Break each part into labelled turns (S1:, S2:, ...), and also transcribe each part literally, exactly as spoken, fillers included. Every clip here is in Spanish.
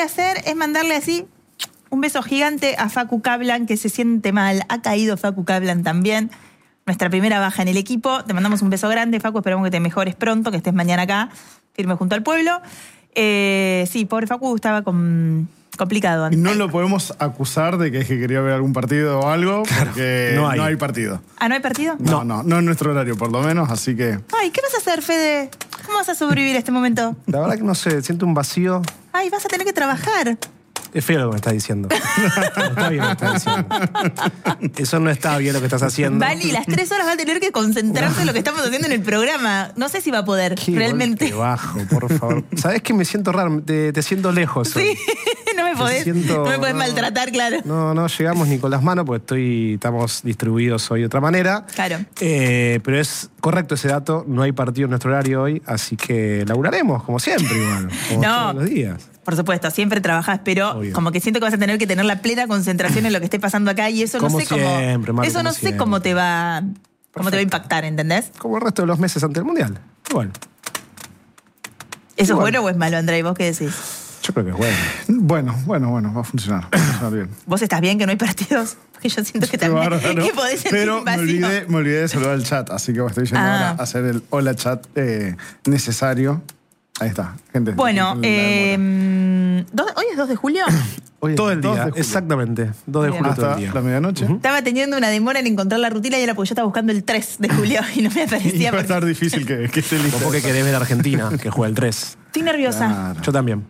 S1: hacer es mandarle así un beso gigante a Facu Kaplan, que se siente mal. Ha caído Facu Kaplan también. Nuestra primera baja en el equipo. Te mandamos un beso grande, Facu. Esperamos que te mejores pronto, que estés mañana acá, firme junto al pueblo. Eh, sí, pobre Facu estaba con, complicado antes.
S2: Y no lo podemos acusar de que es que quería ver algún partido o algo, porque no hay, no hay partido.
S1: ¿Ah, no hay partido?
S2: No, no, no en nuestro horario, por lo menos, así que...
S1: Ay, ¿qué vas a hacer, Fede? ¿Cómo vas a sobrevivir a este momento?
S3: La verdad que no sé, siento un vacío.
S1: Ay, vas a tener que trabajar.
S3: Es feo lo que me estás diciendo. No está bien lo que estás diciendo. Eso no está bien lo que estás haciendo.
S1: Vali, las tres horas va a tener que concentrarse en lo que estamos haciendo en el programa. No sé si va a poder,
S3: Qué
S1: realmente.
S3: golpe bajo, por favor. ¿Sabés que me siento raro? Te, te siento lejos hoy.
S1: Sí, no me podés,
S3: siento-
S1: no me podés maltratar, claro.
S3: No, no llegamos ni con las manos porque estoy, estamos distribuidos hoy de otra manera.
S1: Claro.
S3: Eh, pero es correcto ese dato, no hay partido en nuestro horario hoy, así que laburaremos, como siempre, igual, como
S1: No.
S3: todos los días.
S1: Por supuesto, siempre trabajás, pero
S3: Obvio.
S1: como que siento que vas a tener que tener la plena concentración en lo que esté pasando acá y eso no
S3: Como
S1: sé cómo.
S3: siempre, Maru,
S1: eso
S3: como
S1: no sé
S3: siempre.
S1: cómo te va. Cómo te va a impactar, ¿entendés?
S3: Como el resto de los meses ante el Mundial. Igual.
S1: ¿Eso es
S3: Igual.
S1: bueno o es malo, André? ¿Y vos qué decís?
S3: Yo creo que es bueno.
S2: Bueno, bueno, bueno, va a funcionar. Va a funcionar bien.
S1: ¿Vos estás bien que no hay partidos? Porque yo siento que
S2: Qué
S1: también
S2: bárbaro.
S1: que podés sentir
S2: Pero
S1: un
S2: me
S1: vacío.
S2: olvidé, me olvidé de saludar al chat, así que estoy yendo
S1: Ah.
S2: ahora a hacer el hola chat eh, necesario. Ahí está, gente.
S1: Bueno,
S2: La
S1: eh,
S2: demora.
S1: ¿dos- ¿hoy es dos de julio?
S3: Hoy es
S2: Todo el
S3: dos
S2: día,
S3: de julio. Exactamente. dos de
S1: Bien.
S3: julio todo
S2: Hasta
S3: el día.
S2: la medianoche.
S1: Estaba teniendo una demora en encontrar la rutina y era porque yo estaba buscando el tres de julio y no me
S2: Y
S1: aparecía.
S2: va a
S1: Porque...
S2: estar difícil que, que esté listo.
S3: Vos porque querés ver a Argentina, que juega el tres.
S1: Estoy nerviosa.
S2: Claro.
S3: Yo también.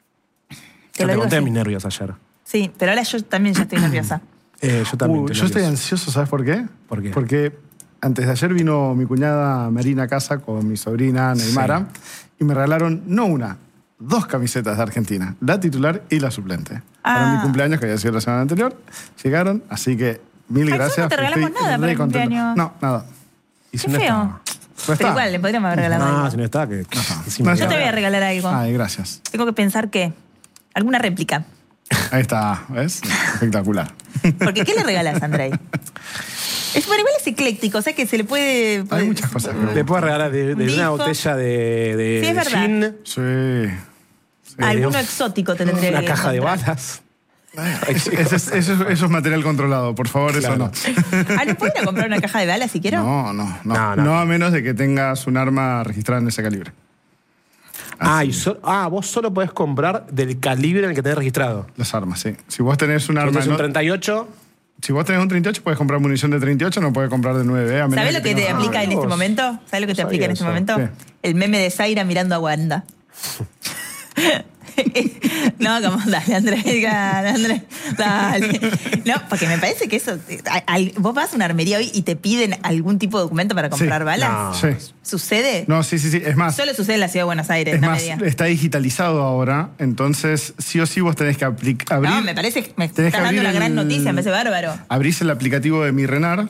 S1: Te
S3: Yo
S1: lo
S3: te
S1: digo
S3: conté
S1: así.
S3: mis nervios ayer.
S1: Sí, pero ahora yo también ya estoy nerviosa.
S3: Eh, yo también.
S2: Uh,
S3: estoy
S2: yo estoy
S3: nervioso.
S2: ansioso, ¿sabes por qué?
S3: ¿Por qué?
S2: Porque antes de ayer vino mi cuñada Marina a casa con mi sobrina Neymara y me regalaron no una, dos camisetas de Argentina, la titular y la suplente. Para
S1: Ah.
S2: mi cumpleaños, que había sido la semana anterior, llegaron, así que mil
S1: Ay,
S2: gracias.
S1: nosotros no te regalamos
S2: estoy
S1: nada para
S2: re
S1: el
S2: contento.
S1: cumpleaños.
S2: No, nada.
S3: ¿Y si
S1: Qué
S3: no
S1: feo.
S3: está?
S2: No
S1: Pero
S2: está.
S1: igual, le podríamos haber regalado
S3: No,
S1: algo.
S3: si no está, que... que-
S2: No.
S3: que
S2: No,
S1: Yo te voy a
S2: ya.
S1: regalar algo.
S2: Ay, gracias.
S1: Tengo que pensar que. Alguna réplica.
S2: Ahí está, ¿ves? Espectacular.
S1: Porque ¿qué le regalas, Andrei? Es, bueno, igual es ecléctico, o sea que se le puede...
S2: Hay muchas cosas.
S3: Le puedo regalar de, de
S1: Dijo-
S3: una botella de, de,
S1: Sí, es
S3: de
S1: verdad.
S3: gin,
S2: Sí.
S1: Alguno
S3: eh,
S1: exótico te tendría
S3: una
S1: que
S3: caja de
S1: encontrar.
S3: balas.
S2: Eso es, eso es- eso es material controlado, por favor, eso
S3: Claro.
S2: no.
S1: Ah, ¿no puedo ir a comprar una caja de balas si quiero?
S2: No, no, no,
S3: No,
S2: no.
S3: no.
S2: a menos de que tengas un arma registrada en ese calibre.
S3: Ah, y so- ah, vos solo podés comprar del calibre en el que tenés registrado.
S2: Las armas, sí. Si vos tenés un arma...
S3: Entonces un
S2: no-
S3: treinta y ocho.
S2: si vos tenés un treinta y ocho, puedes comprar munición de treinta y ocho, no puedes comprar de nueve. A menos
S1: ¿Sabes
S2: de
S1: lo que te
S2: tengas-
S1: aplica en
S3: vos.
S1: este momento? ¿Sabes lo que te
S3: No
S1: aplica en
S3: sabía
S1: este
S3: eso.
S1: momento?
S2: ¿Qué?
S1: El meme de Zaira mirando a Wanda. No, como, dale, Andrés, dale, Andrés, dale. No, porque me parece que eso... a- al- vos vas a una armería hoy y te piden algún tipo de documento para comprar
S2: Sí.
S1: balas.
S3: No.
S2: Sí.
S1: ¿Sucede?
S2: No, sí, sí, sí. Es más,
S1: Solo sucede en la ciudad de Buenos Aires,
S2: es
S1: no
S2: más
S1: me digas.
S2: está digitalizado ahora, entonces sí o sí vos tenés que apli- abrir...
S1: No, me parece que me
S2: tenés
S1: estás
S2: que
S1: dando
S2: abrir
S1: una gran
S2: el-
S1: noticia, me parece bárbaro.
S2: Abrís el aplicativo de Mi Renar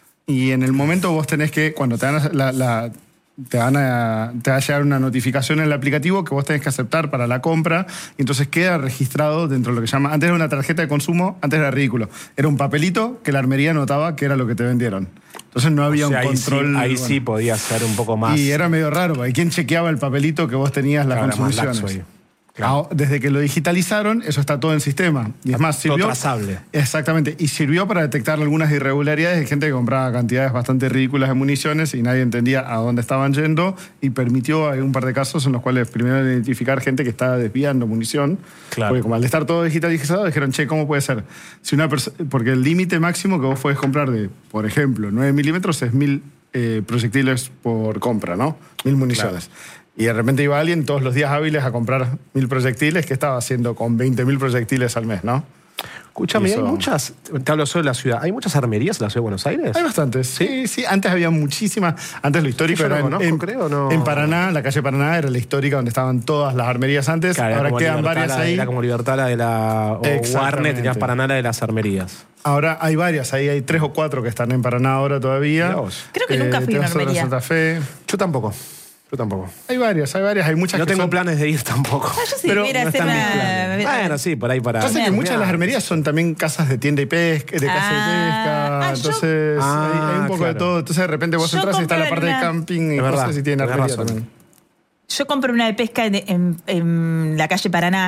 S2: y en el momento vos tenés que, cuando te dan la, la- te, van a, te va a llegar una notificación en el aplicativo que vos tenés que aceptar para la compra y entonces queda registrado dentro de lo que se llama, antes era una tarjeta de consumo, antes era ridículo, era un papelito que la armería notaba que era lo que te vendieron. Entonces no había
S3: O sea,
S2: un
S3: ahí
S2: control.
S3: sí, ahí
S2: bueno.
S3: sí podía ser un poco más.
S2: Y era medio raro, porque ¿quién chequeaba el papelito que vos tenías las
S3: Claro, era más
S2: consumiciones?
S3: laxo ahí. Claro.
S2: Ah, desde que lo digitalizaron, eso está todo en sistema. Y es más,
S3: todo
S2: sirvió.
S3: trazable.
S2: Exactamente. Y sirvió para detectar algunas irregularidades de gente que compraba cantidades bastante ridículas de municiones y nadie entendía a dónde estaban yendo. Y permitió, hay un par de casos en los cuales primero identificar gente que estaba desviando munición.
S3: Claro.
S2: Porque como al estar todo digitalizado, dijeron, che, ¿cómo puede ser? Si una perso- Porque el límite máximo que vos podés comprar de, por ejemplo, nueve milímetros es mil eh, proyectiles por compra, ¿no? Mil municiones. Y de repente iba alguien todos los días hábiles a comprar mil proyectiles, que estaba haciendo con veinte mil proyectiles al mes, ¿no?
S3: Escúchame,
S2: Y eso-
S3: hay muchas. Te hablo solo de la ciudad. ¿Hay muchas armerías en la ciudad de Buenos Aires?
S2: Hay bastantes. Sí, sí. Antes había muchísimas. Antes lo histórico
S3: Yo no
S2: era en,
S3: conozco,
S2: en-
S3: creo, no.
S2: en Paraná, la calle Paraná era la histórica donde estaban todas las armerías antes.
S3: Claro, era
S2: Ahora
S3: como
S2: quedan
S3: Libertad,
S2: varias
S3: la-
S2: ahí.
S3: Era como Libertad la de la. O
S2: Exactamente.
S3: Warner, tenías Paraná la de las armerías.
S2: Ahora hay varias. Ahí hay tres o cuatro que están en Paraná ahora todavía.
S3: Mirá vos.
S1: Creo que nunca fui a una
S2: tenés otra en
S1: armería.
S2: Santa Fe.
S3: Yo tampoco. Yo tampoco.
S2: Hay varias, hay varias. Hay muchas
S3: No
S2: que
S3: tengo
S2: son-
S3: planes de ir tampoco.
S1: Ah, yo sí
S2: Pero
S1: hubiera
S3: no
S1: hacer
S3: están mis
S1: una...
S3: planes. Bueno, sí, por ahí para.
S2: Pasa que
S1: Bien.
S2: muchas de las armerías son también casas de tienda y pesca, de casa
S1: Ah,
S2: de pesca.
S1: ah, yo-
S2: Entonces
S3: Ah,
S2: hay, hay un poco
S3: claro.
S2: de todo. Entonces de repente vos
S1: Yo
S2: entras y está la
S1: compré
S2: parte de
S1: una-
S2: camping y
S3: Es
S2: cosas
S3: verdad,
S2: y tienen
S3: tenés
S2: armería
S3: razón.
S2: también.
S1: Yo compré una de pesca en, en- en la calle Paraná.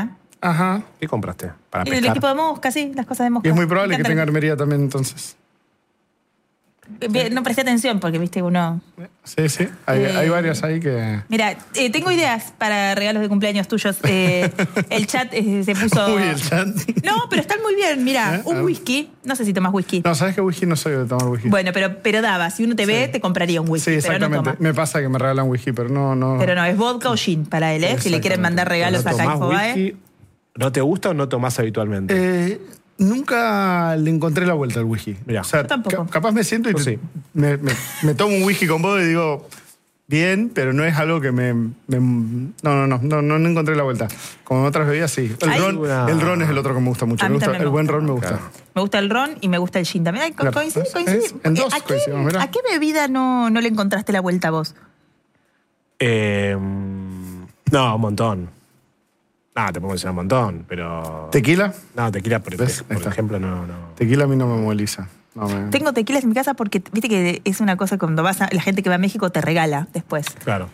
S2: Ajá.
S3: ¿Qué compraste? Para
S1: Y el
S3: pescar.
S1: equipo de mosca, sí, las cosas de mosca.
S2: Y es muy probable
S1: Me
S2: que
S1: encantan.
S2: tenga armería también entonces.
S1: Bien, no presté atención porque, viste, uno...
S2: Sí, sí. Hay,
S1: Eh,
S2: hay varias ahí que...
S1: Mira, eh, tengo ideas para regalos de cumpleaños tuyos. Eh, el chat eh, se puso...
S2: Uy, el chat.
S1: No, pero están muy bien. Mira,
S2: ¿Eh?
S1: un
S2: Ah.
S1: whisky. No sé si tomas whisky.
S2: No, ¿sabes que whisky no soy de tomar whisky?
S1: Bueno, pero, pero daba. Si uno te ve,
S2: Sí.
S1: te compraría un whisky.
S2: sí,
S1: pero no
S2: exactamente.
S1: toma.
S2: Me pasa que me regalan whisky, pero no... no...
S1: Pero no, es vodka o gin para él, ¿eh? Si le quieren mandar regalos
S3: ¿No
S1: a
S3: tomás
S1: Caifo Bae.
S3: whisky? ¿No te gusta o no tomás habitualmente?
S2: Eh, nunca le encontré la vuelta al whisky.
S3: Mirá.
S2: O sea,
S1: Yo tampoco.
S2: ca- capaz me siento y
S3: Yo
S2: te-
S3: sí.
S2: me, me- me tomo un whisky con vos y digo, bien, pero no es algo que me... me- no, no, no, no, no encontré la vuelta. Como en otras bebidas, sí. El
S1: Hay
S2: ron,
S3: una-
S2: el ron es el otro que me gusta mucho.
S1: A
S2: Me
S1: mí
S2: gusta,
S1: también
S2: el
S1: me
S2: buen
S1: gusta.
S2: ron me gusta.
S3: Claro.
S1: Me gusta el ron y me gusta el gin también. Ay, co-
S2: Claro,
S1: coincide,
S2: ¿ves?
S1: coincide.
S2: ¿Ves? En dos
S1: ¿A, qué,
S2: coincidimos, mirá.
S1: ¿A qué bebida no, no le encontraste la vuelta vos?
S3: Eh, no, un montón. No, te puedo decir un montón, pero...
S2: ¿Tequila?
S3: No, tequila, por,
S2: ¿Ves?
S3: por
S2: Ahí está.
S3: ejemplo, no, no.
S2: Tequila a mí no me moviliza. No me...
S1: Tengo tequilas en mi casa porque viste que es una cosa cuando vas a, la gente que va a México te regala después.
S3: Claro.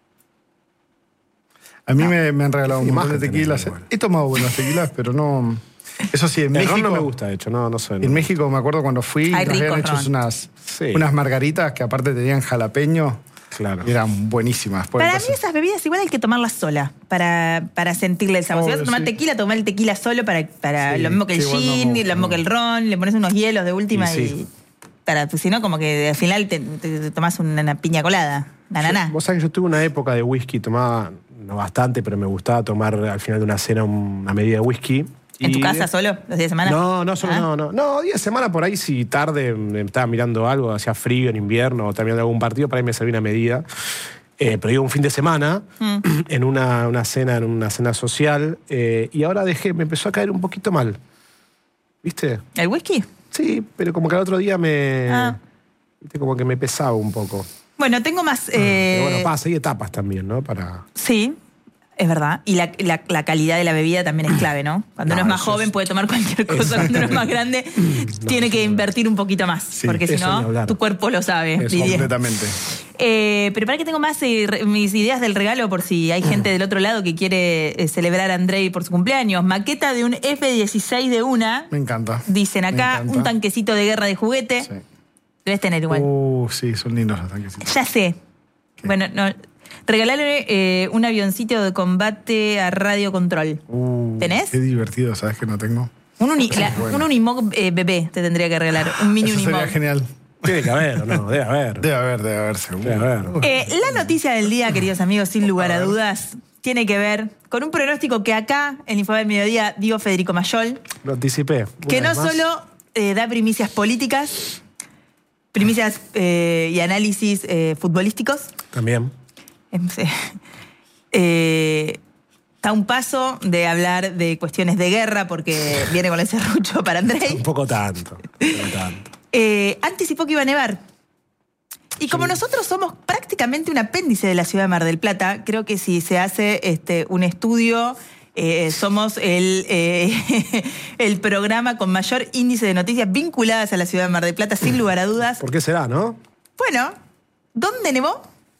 S2: A mí me, me han regalado un
S3: Sí,
S2: montón de
S3: imagen
S2: tequilas.
S3: tenés, igual.
S2: He tomado buenas tequilas, pero no... Eso sí, en
S3: El
S2: México...
S3: ron no me gusta, de hecho, no, no sé. no.
S2: En México me acuerdo cuando fui,
S1: Ay,
S2: nos habían
S1: rico
S2: hecho
S1: ron.
S2: unas,
S3: Sí.
S2: unas margaritas que aparte tenían jalapeño
S3: Claro.
S2: y eran buenísimas. Pues,
S1: Para mí
S2: entonces-
S1: esas bebidas igual hay que tomarlas sola para, para sentirle el sabor. Si
S2: Obvio,
S1: vas a tomar
S2: sí.
S1: tequila, tomar el tequila solo para, para
S2: Sí,
S1: lo mismo que el
S2: sí, igual no
S1: gin,
S2: me gusta,
S1: lo mismo
S2: no.
S1: que el ron, le pones unos hielos de última
S3: Y
S1: y...
S3: sí.
S1: Para, pues, si no, como que al final te, te- te tomás una, una piña colada, una naná.
S3: Vos sabés que yo tuve una época de whisky, tomaba, no bastante, pero me gustaba tomar al final de una cena una medida de whisky.
S1: ¿En
S3: Y
S1: tu casa
S3: de-
S1: solo, los días de semana?
S3: No, no, solo
S1: Ah.
S3: no, no. No, día de semana por ahí, si tarde me estaba mirando algo, hacía frío en invierno, o estaba mirando algún partido, por ahí me servía una medida. Eh, pero iba un fin de semana,
S1: Mm.
S3: en una, una cena, en una cena social, eh, y ahora dejé, me empezó a caer un poquito mal. ¿Viste?
S1: ¿El whisky?
S3: Sí, pero como que al otro día me.
S1: Ah.
S3: Viste, como que me pesaba un poco.
S1: Bueno, tengo más...
S3: Pero
S1: eh,
S3: bueno, pasa, hay etapas también, ¿no? Para.
S1: Sí, es verdad. Y la, la- la calidad de la bebida también es clave, ¿no? Cuando
S3: No,
S1: uno es más
S3: eso
S1: joven
S3: es-
S1: puede tomar cualquier cosa, cuando uno es más grande tiene que invertir un poquito más,
S2: Sí,
S1: porque si
S3: eso ni
S1: no,
S3: hablar.
S1: tu cuerpo lo sabe.
S3: Eso,
S1: diría.
S2: Completamente.
S1: Eh, pero para que tengo más eh, re- mis ideas del regalo por si hay gente del otro lado que quiere eh, celebrar a Andrei por su cumpleaños. Maqueta de un F dieciséis de una.
S2: Me encanta.
S1: Dicen
S2: Me
S1: acá,
S2: encanta.
S1: un tanquecito de guerra de juguete.
S2: Sí.
S1: Debes tener igual.
S2: Uh, sí, son lindos los tanquecitos.
S1: Ya sé. Bueno, no. Regalarle eh, un avioncito de combate a radio control.
S2: Uh,
S1: ¿Tenés?
S2: Qué divertido, ¿sabes que no tengo?
S1: Un, uni- la-
S2: bueno.
S1: un Unimog eh, bebé te tendría que regalar. Un mini
S2: Eso
S1: Unimog.
S2: sería genial.
S3: Tiene que haber, ¿o no? Debe haber.
S2: Debe haber, debe haber, seguro.
S3: Debe haber.
S1: Eh, la noticia del día, queridos amigos, sin lugar a dudas, tiene que ver con un pronóstico que acá, en Info del Mediodía, dio Federico Mayol,
S3: Lo anticipé.
S1: que
S3: Una
S1: no
S3: vez más.
S1: solo eh, da primicias políticas, primicias eh, y análisis eh, futbolísticos,
S3: También.
S1: em, se- eh, está a un paso de hablar de cuestiones de guerra, porque viene con el serrucho para Andrei.
S3: Un poco tanto. Un poco tanto.
S1: Eh, anticipó que iba a nevar. Y como nosotros somos prácticamente un apéndice de la ciudad de Mar del Plata, creo que si se hace este, un estudio, eh, somos el, eh, el programa con mayor índice de noticias vinculadas a la ciudad de Mar del Plata, sin lugar a dudas.
S3: ¿Por qué será, no?
S1: Bueno, ¿dónde nevó?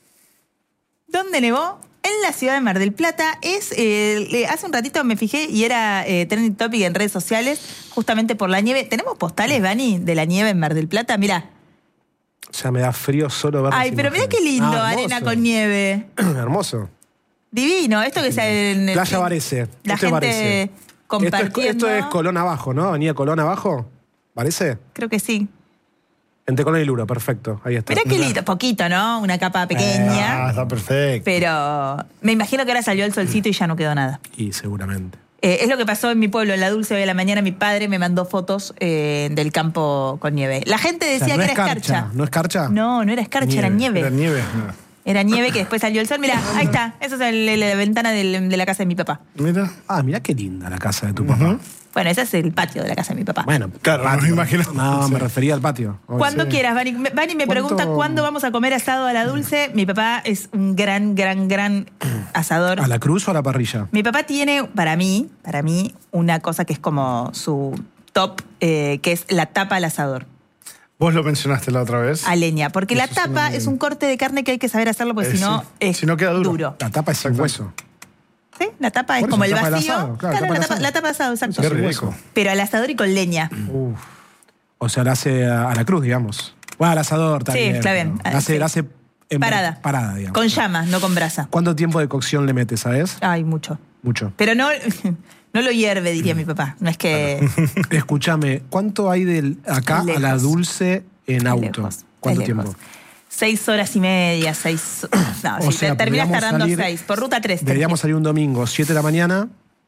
S1: ¿Dónde nevó? En la ciudad de Mar del Plata. Es, eh, eh, hace un ratito me fijé y era eh, trending topic en redes sociales, justamente por la nieve. ¿Tenemos postales, Vani, de la nieve en Mar del Plata? Mirá.
S3: O sea, me da frío solo ver
S1: Ay,
S3: las
S1: pero mirá qué
S3: imágenes.
S1: lindo,
S3: Ah, hermoso.
S1: arena con nieve.
S3: Hermoso.
S1: Divino. Esto que es en el-
S3: Playa Varese.
S1: La
S3: Esto es
S1: gente
S3: Varese.
S1: compartiendo.
S3: Esto es, esto es Colón abajo, ¿no? Avenida Colón abajo. ¿Parece?
S1: Creo que sí.
S3: Entre Colón y Luro, perfecto. Ahí está.
S1: Mirá qué lindo. Poquito, ¿no? Una capa pequeña.
S2: Ah, está perfecto.
S1: Pero me imagino que ahora salió el solcito y ya no quedó nada.
S3: Y seguramente.
S1: Eh, es lo que pasó en mi pueblo, en La Dulce, hoy a la mañana. Mi padre me mandó fotos eh, del campo con nieve. La gente
S3: O sea,
S1: decía
S3: no
S1: que
S3: es
S1: era escarcha.
S3: ¿No es carcha?
S1: No, no era escarcha, era nieve.
S2: Era nieve. no.
S1: Era nieve que después salió el sol. Mirá, ahí está. Esa es el- el- la ventana del- de la casa de mi papá.
S2: Mira.
S3: Ah, mirá qué linda la casa de tu papá.
S1: Bueno, ese es el patio de la casa de mi papá.
S3: Bueno,
S2: Claro, no me imagino.
S3: No, me
S2: Sí.
S3: refería al patio. Oh,
S1: Cuando
S3: sí.
S1: quieras, Vani. Me- Vani me
S3: ¿Cuánto-
S1: pregunta cuándo vamos a comer asado a La Dulce. Mi papá es un gran, gran, gran asador.
S3: ¿A la cruz o a la parrilla?
S1: Mi papá tiene, para mí, para mí, una cosa que es como su top, eh, que es la tapa al asador,
S2: Vos lo mencionaste la otra vez.
S1: a leña. Porque la
S2: Eso suena
S1: tapa
S2: bien.
S1: es un corte de carne que hay que saber hacerlo, porque
S2: Eh,
S1: si no,
S2: sí.
S1: es
S2: Si no queda duro.
S3: La tapa es sin
S2: Exacto.
S3: hueso.
S1: Sí, la tapa es
S3: Por eso,
S1: como el
S3: la tapa del
S1: vacío.
S3: asado, claro,
S1: Claro,
S3: tapa del
S1: la, tapa,
S3: asado.
S1: la tapa de asado, exacto.
S3: Qué
S2: Qué
S3: rico.
S2: rico.
S1: Pero al asador y con leña.
S3: Uf. O sea, la hace a, a la cruz, digamos. Bueno, al asador también.
S1: Sí, está bien.
S3: La hace,
S1: Sí.
S3: la hace en
S1: Parada.
S3: Parada, digamos.
S1: Con llama, no con brasa.
S3: ¿Cuánto tiempo de cocción le metes, sabes?
S1: Ay, mucho.
S3: Mucho.
S1: Pero no, no lo hierve, diría mi papá. No es que...
S3: Escúchame, ¿cuánto hay de acá
S1: Lejos.
S3: a la Dulce en auto?
S1: lejos,
S3: ¿Cuánto
S1: es
S3: tiempo?
S1: lejos. Seis horas y media, seis... No,
S3: O
S1: sí,
S3: sea,
S1: te terminas
S3: podríamos
S1: tardando
S3: salir-
S1: seis. Por ruta tres.
S3: Deberíamos salir un domingo, siete de la mañana,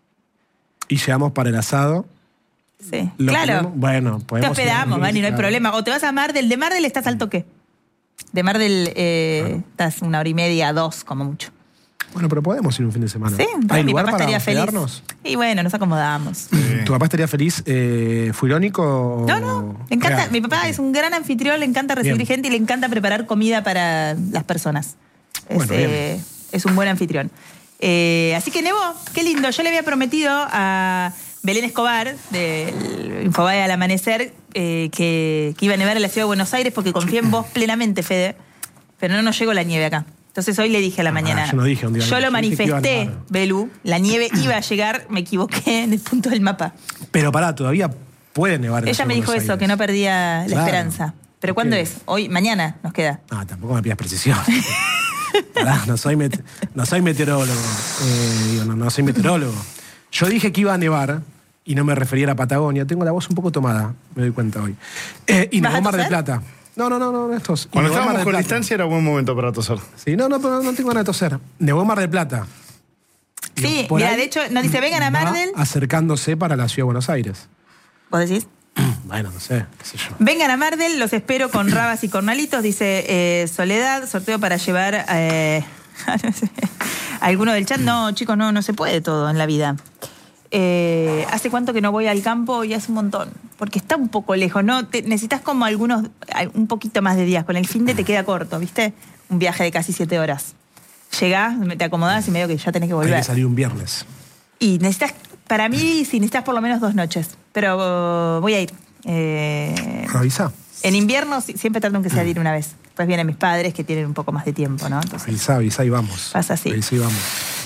S3: y llegamos para el asado.
S1: Sí.
S3: Lo
S1: Claro.
S3: ponemos- bueno,
S1: Te
S3: podemos...
S1: hospedamos, Vani, no hay
S3: Claro.
S1: problema. O te vas a Mar del... De Mar del estás al toque. De Mar del eh, estás una hora y media, dos, como mucho.
S3: Bueno, pero podemos ir un fin de semana.
S1: Sí,
S3: ¿Hay
S1: mi
S3: lugar
S1: papá
S3: para
S1: estaría feliz.
S3: hospedarnos?
S1: Y bueno, nos acomodamos.
S3: ¿Tu papá estaría feliz? Eh, ¿Fue irónico o...?
S1: No, no, le encanta.
S3: real?
S1: Mi papá
S3: Ok.
S1: es un gran anfitrión, le encanta recibir
S3: Bien.
S1: gente y le encanta preparar comida para las personas. Es,
S3: Bueno, bien.
S1: eh, es un buen anfitrión. Eh, así que Nebo, qué lindo. Yo le había prometido a Belén Escobar, del Infobae al Amanecer, eh, que, que iba a nevar en la ciudad de Buenos Aires porque confía en vos plenamente, Fede. Pero no nos llegó la nieve acá. Entonces hoy le dije a la
S3: Ah,
S1: mañana.
S3: yo no dije un día
S1: Yo
S3: nieve,
S1: lo
S3: yo dije que iba a
S1: manifesté,
S3: nevar.
S1: Belú. La nieve iba a llegar, me equivoqué en el punto del mapa.
S3: Pero pará, todavía puede nevar en la
S1: Ella
S3: ciudad
S1: me
S3: de
S1: dijo
S3: Buenos
S1: eso,
S3: Aires.
S1: que no perdía la
S3: Claro.
S1: esperanza. ¿Pero cuándo
S3: ¿Qué?
S1: es? Hoy, mañana nos queda.
S3: Ah, tampoco me pidas precisión. Pará, no soy, met- no soy meteorólogo. Eh, digo, no, no soy meteorólogo. Yo dije que iba a nevar y no me refería a la Patagonia. Tengo la voz un poco tomada, me doy cuenta hoy. Eh, y
S1: ¿Vas
S3: nevó
S1: a
S3: Mar del
S1: toser?
S3: Plata. No, no, no, no, estos.
S2: Cuando
S3: Y nevó en Mar
S2: estábamos
S3: del
S2: con
S3: Plata.
S2: distancia era buen momento para toser.
S3: Sí, no, no, pero no tengo ganas de toser. Nevó en Mar del Plata. Digo,
S1: Sí,
S3: por
S1: mira,
S3: ahí
S1: de hecho, nos dice, vengan a
S3: va
S1: Mardel.
S3: acercándose para la ciudad de Buenos Aires.
S1: ¿Vos decís?
S3: Bueno, no sé, qué sé yo.
S1: Vengan a Mardel, los espero con rabas y cornalitos, dice eh, Soledad, sorteo para llevar eh, no sé, alguno del chat. No, chicos, no, no se puede todo en la vida. Eh, ¿Hace cuánto que no voy al campo? Y hace un montón, porque está un poco lejos, ¿no? Te- necesitas como algunos, un poquito más de días. Con el fin de te queda corto, ¿viste? Un viaje de casi siete horas. Llegás, te acomodás y medio que ya tenés que
S3: Hay
S1: volver.
S3: que salir un viernes.
S1: Y necesitas, para mí, sí, necesitas por lo menos dos noches. Pero uh, voy a ir. Eh,
S3: Avisa.
S1: en invierno sí- siempre trato que sea de ir una vez. Después vienen mis padres que tienen un poco más de tiempo, ¿no? Entonces,
S3: Avisa, avisa y vamos.
S1: Pasa así.
S3: Avisa y vamos.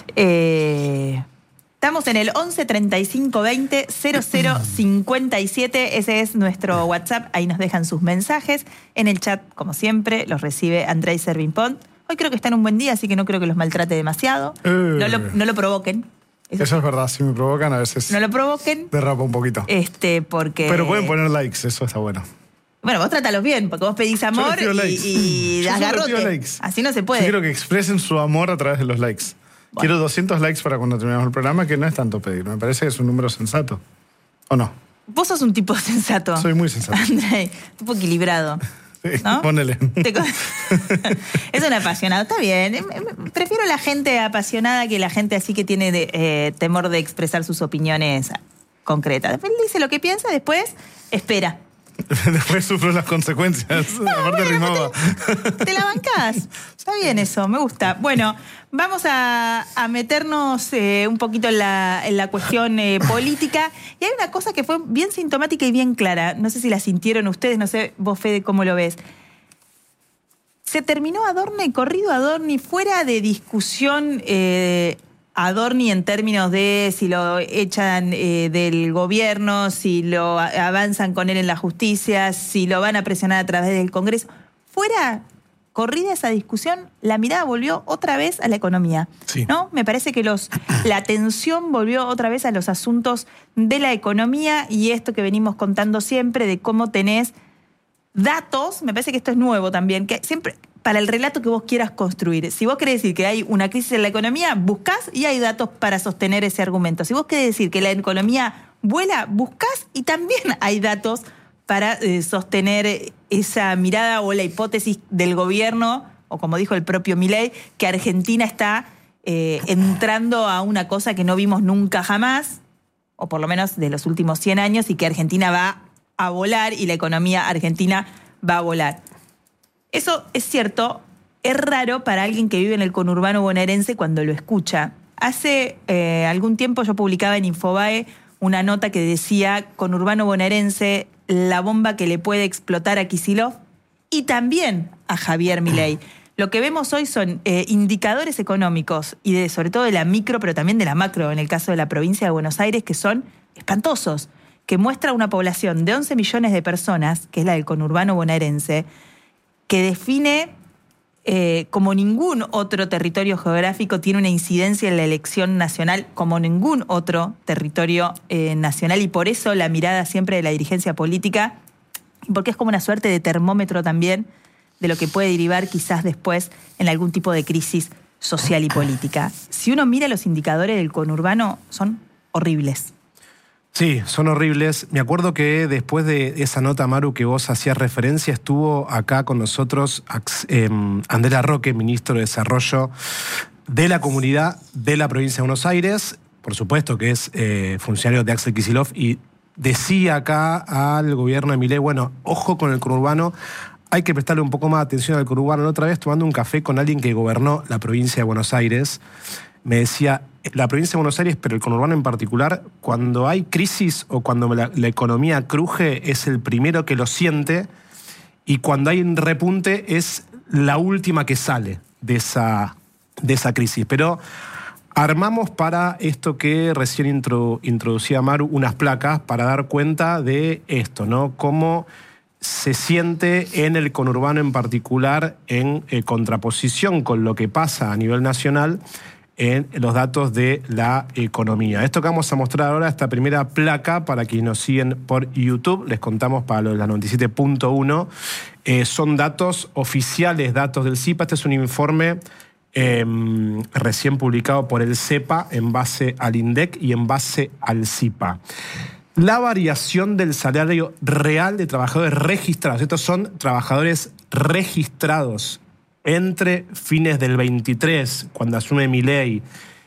S1: eh, estamos en el once treinta y cinco veinte cero cero cincuenta y siete. Ese es nuestro WhatsApp. Ahí nos dejan sus mensajes. En el chat, como siempre, los recibe Andrei Servimpont. Hoy creo que está en un buen día, así que no creo que los maltrate demasiado.
S2: Eh.
S1: No, lo, no lo provoquen. Eso-
S2: Eso es verdad, si me provocan a veces
S1: no lo provoquen.
S2: derrapa un poquito.
S1: Este, porque.
S2: Pero pueden poner likes, eso está bueno.
S1: Bueno, vos trátalos bien, porque vos pedís
S2: Yo
S1: amor
S2: les pido
S1: y,
S2: likes.
S1: y
S2: Yo
S1: das
S2: solo pido
S1: garrote.
S2: likes.
S1: Así no se
S2: Yo
S1: puede.
S2: quiero que expresen su amor a través de los likes.
S1: Bueno.
S2: Quiero doscientos likes para cuando terminemos el programa, que no es tanto pedir. Me parece que es un número sensato. ¿O no?
S1: Vos sos un tipo sensato.
S2: Soy muy sensato.
S1: Andrei, un tipo equilibrado.
S2: Sí,
S1: ¿No?
S2: ponele.
S1: Te co- es un apasionado, está bien. Em- em- Prefiero la gente apasionada que la gente así que tiene de- eh, temor de expresar sus opiniones concretas. Después le dice lo que piensa, después espera.
S2: Después sufro las consecuencias. Aparte rimaba.
S1: ¿Te la bancás? Está bien eso, me gusta. Bueno, vamos a, a meternos eh, un poquito en la, en la cuestión eh, política. Y hay una cosa que fue bien sintomática y bien clara. No sé si la sintieron ustedes, no sé vos, Fede, cómo lo ves. Se terminó Adorni, corrido Adorni, fuera de discusión eh, Adorni en términos de si lo echan eh, del gobierno, si lo a- avanzan con él en la justicia, si lo van a presionar a través del Congreso. Fuera corrida esa discusión, la mirada volvió otra vez a la economía.
S3: Sí.
S1: ¿No? Me parece que los, la atención volvió otra vez a los asuntos de la economía y esto que venimos contando siempre de cómo tenés datos, me parece que esto es nuevo también, que siempre para el relato que vos quieras construir. Si vos querés decir que hay una crisis en la economía, buscás y hay datos para sostener ese argumento. Si vos querés decir que la economía vuela, buscás y también hay datos para eh, sostener esa mirada o la hipótesis del gobierno, o como dijo el propio Milei, que Argentina está eh, entrando a una cosa que no vimos nunca jamás, o por lo menos de los últimos cien años, y que Argentina va a volar y la economía argentina va a volar. Eso es cierto, es raro para alguien que vive en el conurbano bonaerense cuando lo escucha. Hace eh, algún tiempo yo publicaba en Infobae una nota que decía conurbano bonaerense, la bomba que le puede explotar a Kicillof y también a Javier Milei. Lo que vemos hoy son eh, indicadores económicos y de, sobre todo de la micro, pero también de la macro, en el caso de la provincia de Buenos Aires, que son espantosos, que muestra una población de once millones de personas, que es la del conurbano bonaerense, que define eh, como ningún otro territorio geográfico tiene una incidencia en la elección nacional, como ningún otro territorio eh, nacional, y por eso la mirada siempre de la dirigencia política, porque es como una suerte de termómetro también de lo que puede derivar quizás después en algún tipo de crisis social y política. Si uno mira los indicadores del conurbano, son horribles.
S3: Sí, son horribles. Me acuerdo que después de esa nota, Maru, que vos hacías referencia, estuvo acá con nosotros eh, Andrea Roque, ministro de Desarrollo de la Comunidad de la Provincia de Buenos Aires, por supuesto que es eh, funcionario de Axel Kicillof, y decía acá al gobierno de Milei, bueno, ojo con el conurbano, hay que prestarle un poco más de atención al conurbano. La otra vez, tomando un café con alguien que gobernó la provincia de Buenos Aires, me decía, la provincia de Buenos Aires, pero el conurbano en particular, cuando hay crisis o cuando la, la economía cruje, es el primero que lo siente, y cuando hay un repunte es la última que sale de esa, de esa crisis. Pero armamos para esto que recién intro, introducía Maru, unas placas para dar cuenta de esto, ¿no? Cómo se siente en el conurbano en particular en eh, contraposición con lo que pasa a nivel nacional en los datos de la economía. Esto que vamos a mostrar ahora, esta primera placa, para quienes nos siguen por YouTube, les contamos para los de la noventa y siete punto uno, eh, son datos oficiales, datos del C I P A. Este es un informe eh, recién publicado por el CEPA en base al INDEC y en base al C I P A. La variación del salario real de trabajadores registrados, estos son trabajadores registrados entre fines del veintitrés, cuando asume Milei,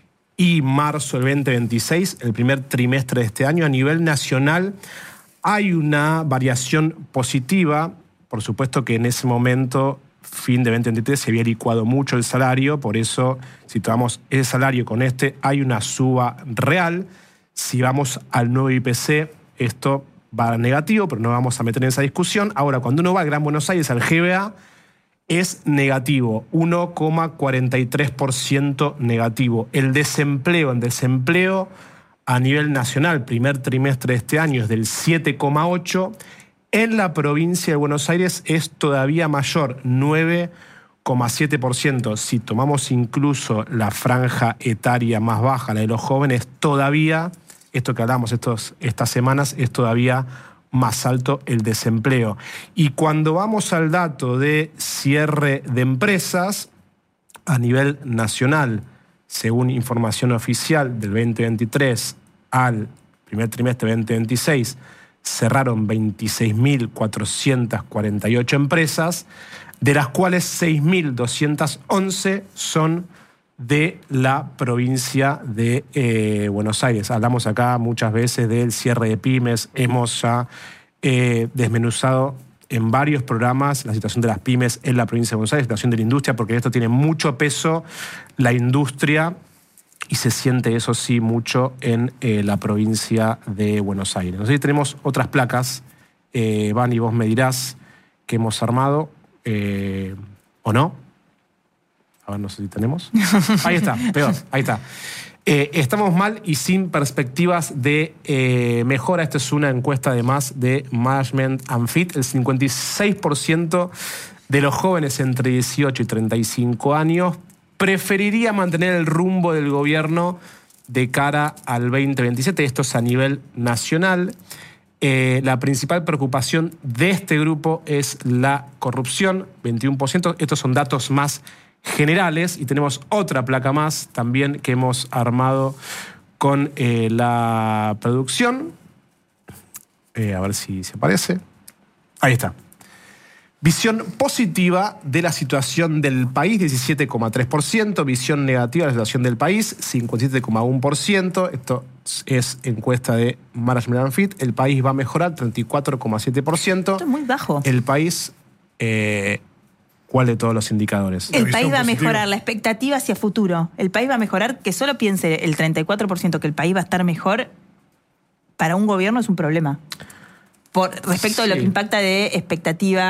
S3: y marzo del veinte veintiséis, el primer trimestre de este año, a nivel nacional hay una variación positiva. Por supuesto que en ese momento, fin de veinte veintitrés, se había licuado mucho el salario, por eso si tomamos ese salario con este, hay una suba real. Si vamos al nuevo I P C, esto va negativo, pero no vamos a meter en esa discusión. Ahora, cuando uno va al Gran Buenos Aires, al G B A, es negativo, uno coma cuarenta y tres por ciento negativo. El desempleo, el desempleo a nivel nacional, primer trimestre de este año, es del siete coma ocho por ciento. En la provincia de Buenos Aires es todavía mayor, nueve coma siete por ciento. Si tomamos incluso la franja etaria más baja, la de los jóvenes, todavía, esto que hablamos estos, estas semanas, es todavía más alto el desempleo. Y cuando vamos al dato de cierre de empresas a nivel nacional, según información oficial del veinte veintitrés al primer trimestre veinte veintiséis, cerraron veintiséis mil cuatrocientas cuarenta y ocho empresas, de las cuales seis mil doscientas once son de la provincia de eh, Buenos Aires. Hablamos acá muchas veces del cierre de pymes, hemos ya eh, desmenuzado en varios programas la situación de las pymes en la provincia de Buenos Aires, la situación de la industria, porque esto tiene mucho peso la industria y se siente eso sí mucho en eh, la provincia de Buenos Aires. No sé si tenemos otras placas, eh, Van, y vos me dirás que hemos armado eh, o no. A ver, no sé si tenemos. Ahí está, peor, ahí está. Eh, estamos mal y sin perspectivas de eh, mejora. Esta es una encuesta además de Management and Fit. El cincuenta y seis por ciento de los jóvenes entre dieciocho y treinta y cinco años preferiría mantener el rumbo del gobierno de cara al veinte veintisiete. Esto es a nivel nacional. Eh, la principal preocupación de este grupo es la corrupción, veintiuno por ciento. Estos son datos más generales, y tenemos otra placa más también que hemos armado con eh, la producción. Eh, a ver si se aparece. Ahí está. Visión positiva de la situación del país, diecisiete coma tres por ciento. Visión negativa de la situación del país, cincuenta y siete coma uno por ciento. Esto es encuesta de Management and Fit. El país va a mejorar, treinta y cuatro coma siete por ciento.
S1: Esto es muy bajo.
S3: El país... Eh, ¿Cuál de todos los indicadores?
S1: El país va a mejorar, la expectativa hacia futuro. El país va a mejorar, que solo piense el treinta y cuatro por ciento que el país va a estar mejor, para un gobierno es un problema. Por respecto sí. a lo que impacta de expectativa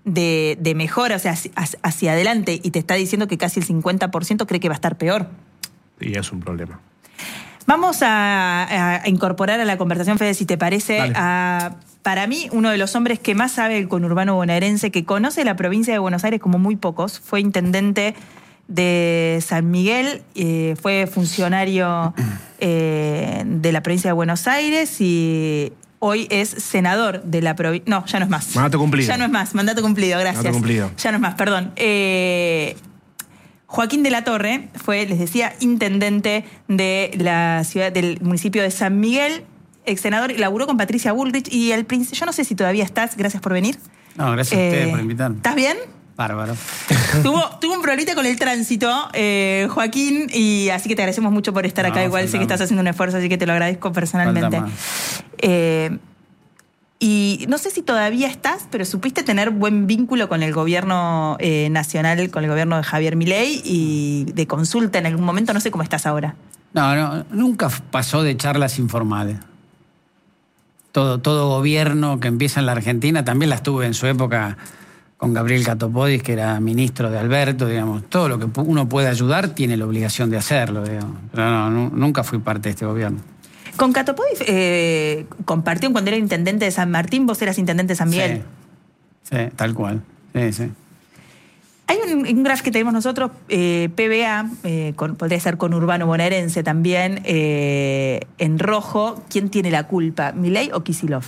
S1: de, de mejora, o sea, hacia, hacia adelante, y te está diciendo que casi el cincuenta por ciento cree que va a estar peor.
S3: Y es un problema.
S1: Vamos a, a incorporar a la conversación, Fede, si te parece,
S3: Dale.
S1: a, para mí, uno de los hombres que más sabe el conurbano bonaerense, que conoce la provincia de Buenos Aires como muy pocos. Fue intendente de San Miguel, eh, fue funcionario eh, de la provincia de Buenos Aires y hoy es senador de la provincia. No, ya no es más.
S3: Mandato cumplido.
S1: Ya no es más, mandato cumplido, gracias.
S3: Mandato cumplido.
S1: Ya no es más, perdón. Eh, Joaquín de la Torre fue, les decía, intendente de la ciudad, del municipio de San Miguel, ex senador, y laburó con Patricia Bullrich y el príncipe. Yo no sé si todavía estás, gracias por venir.
S4: No, gracias eh, a ustedes por invitarme.
S1: ¿Estás bien?
S4: Bárbaro.
S1: tuvo, tuvo un problemita con el tránsito, eh, Joaquín, y así que te agradecemos mucho por estar
S4: no,
S1: acá. Igual sé que estás haciendo un esfuerzo, así que te lo agradezco personalmente. Eh, y no sé si todavía estás, pero supiste tener buen vínculo con el gobierno eh, nacional, con el gobierno de Javier Milei y de consulta en algún momento. No sé cómo estás ahora.
S4: No, no, nunca pasó de charlas informales. Todo, todo gobierno que empieza en la Argentina, también las tuve en su época con Gabriel Catopodis, que era ministro de Alberto, digamos. Todo lo que uno puede ayudar tiene la obligación de hacerlo, digamos. Pero no, no, nunca fui parte de este gobierno.
S1: Con Catopodis eh, compartió cuando era intendente de San Martín, vos eras intendente de San Miguel.
S4: Sí, sí, tal cual. Sí, sí.
S1: Hay un, un graph que tenemos nosotros, eh, P B A, eh, con, podría ser conurbano bonaerense también, eh, en rojo. ¿Quién tiene la culpa, Milei o Kicillof?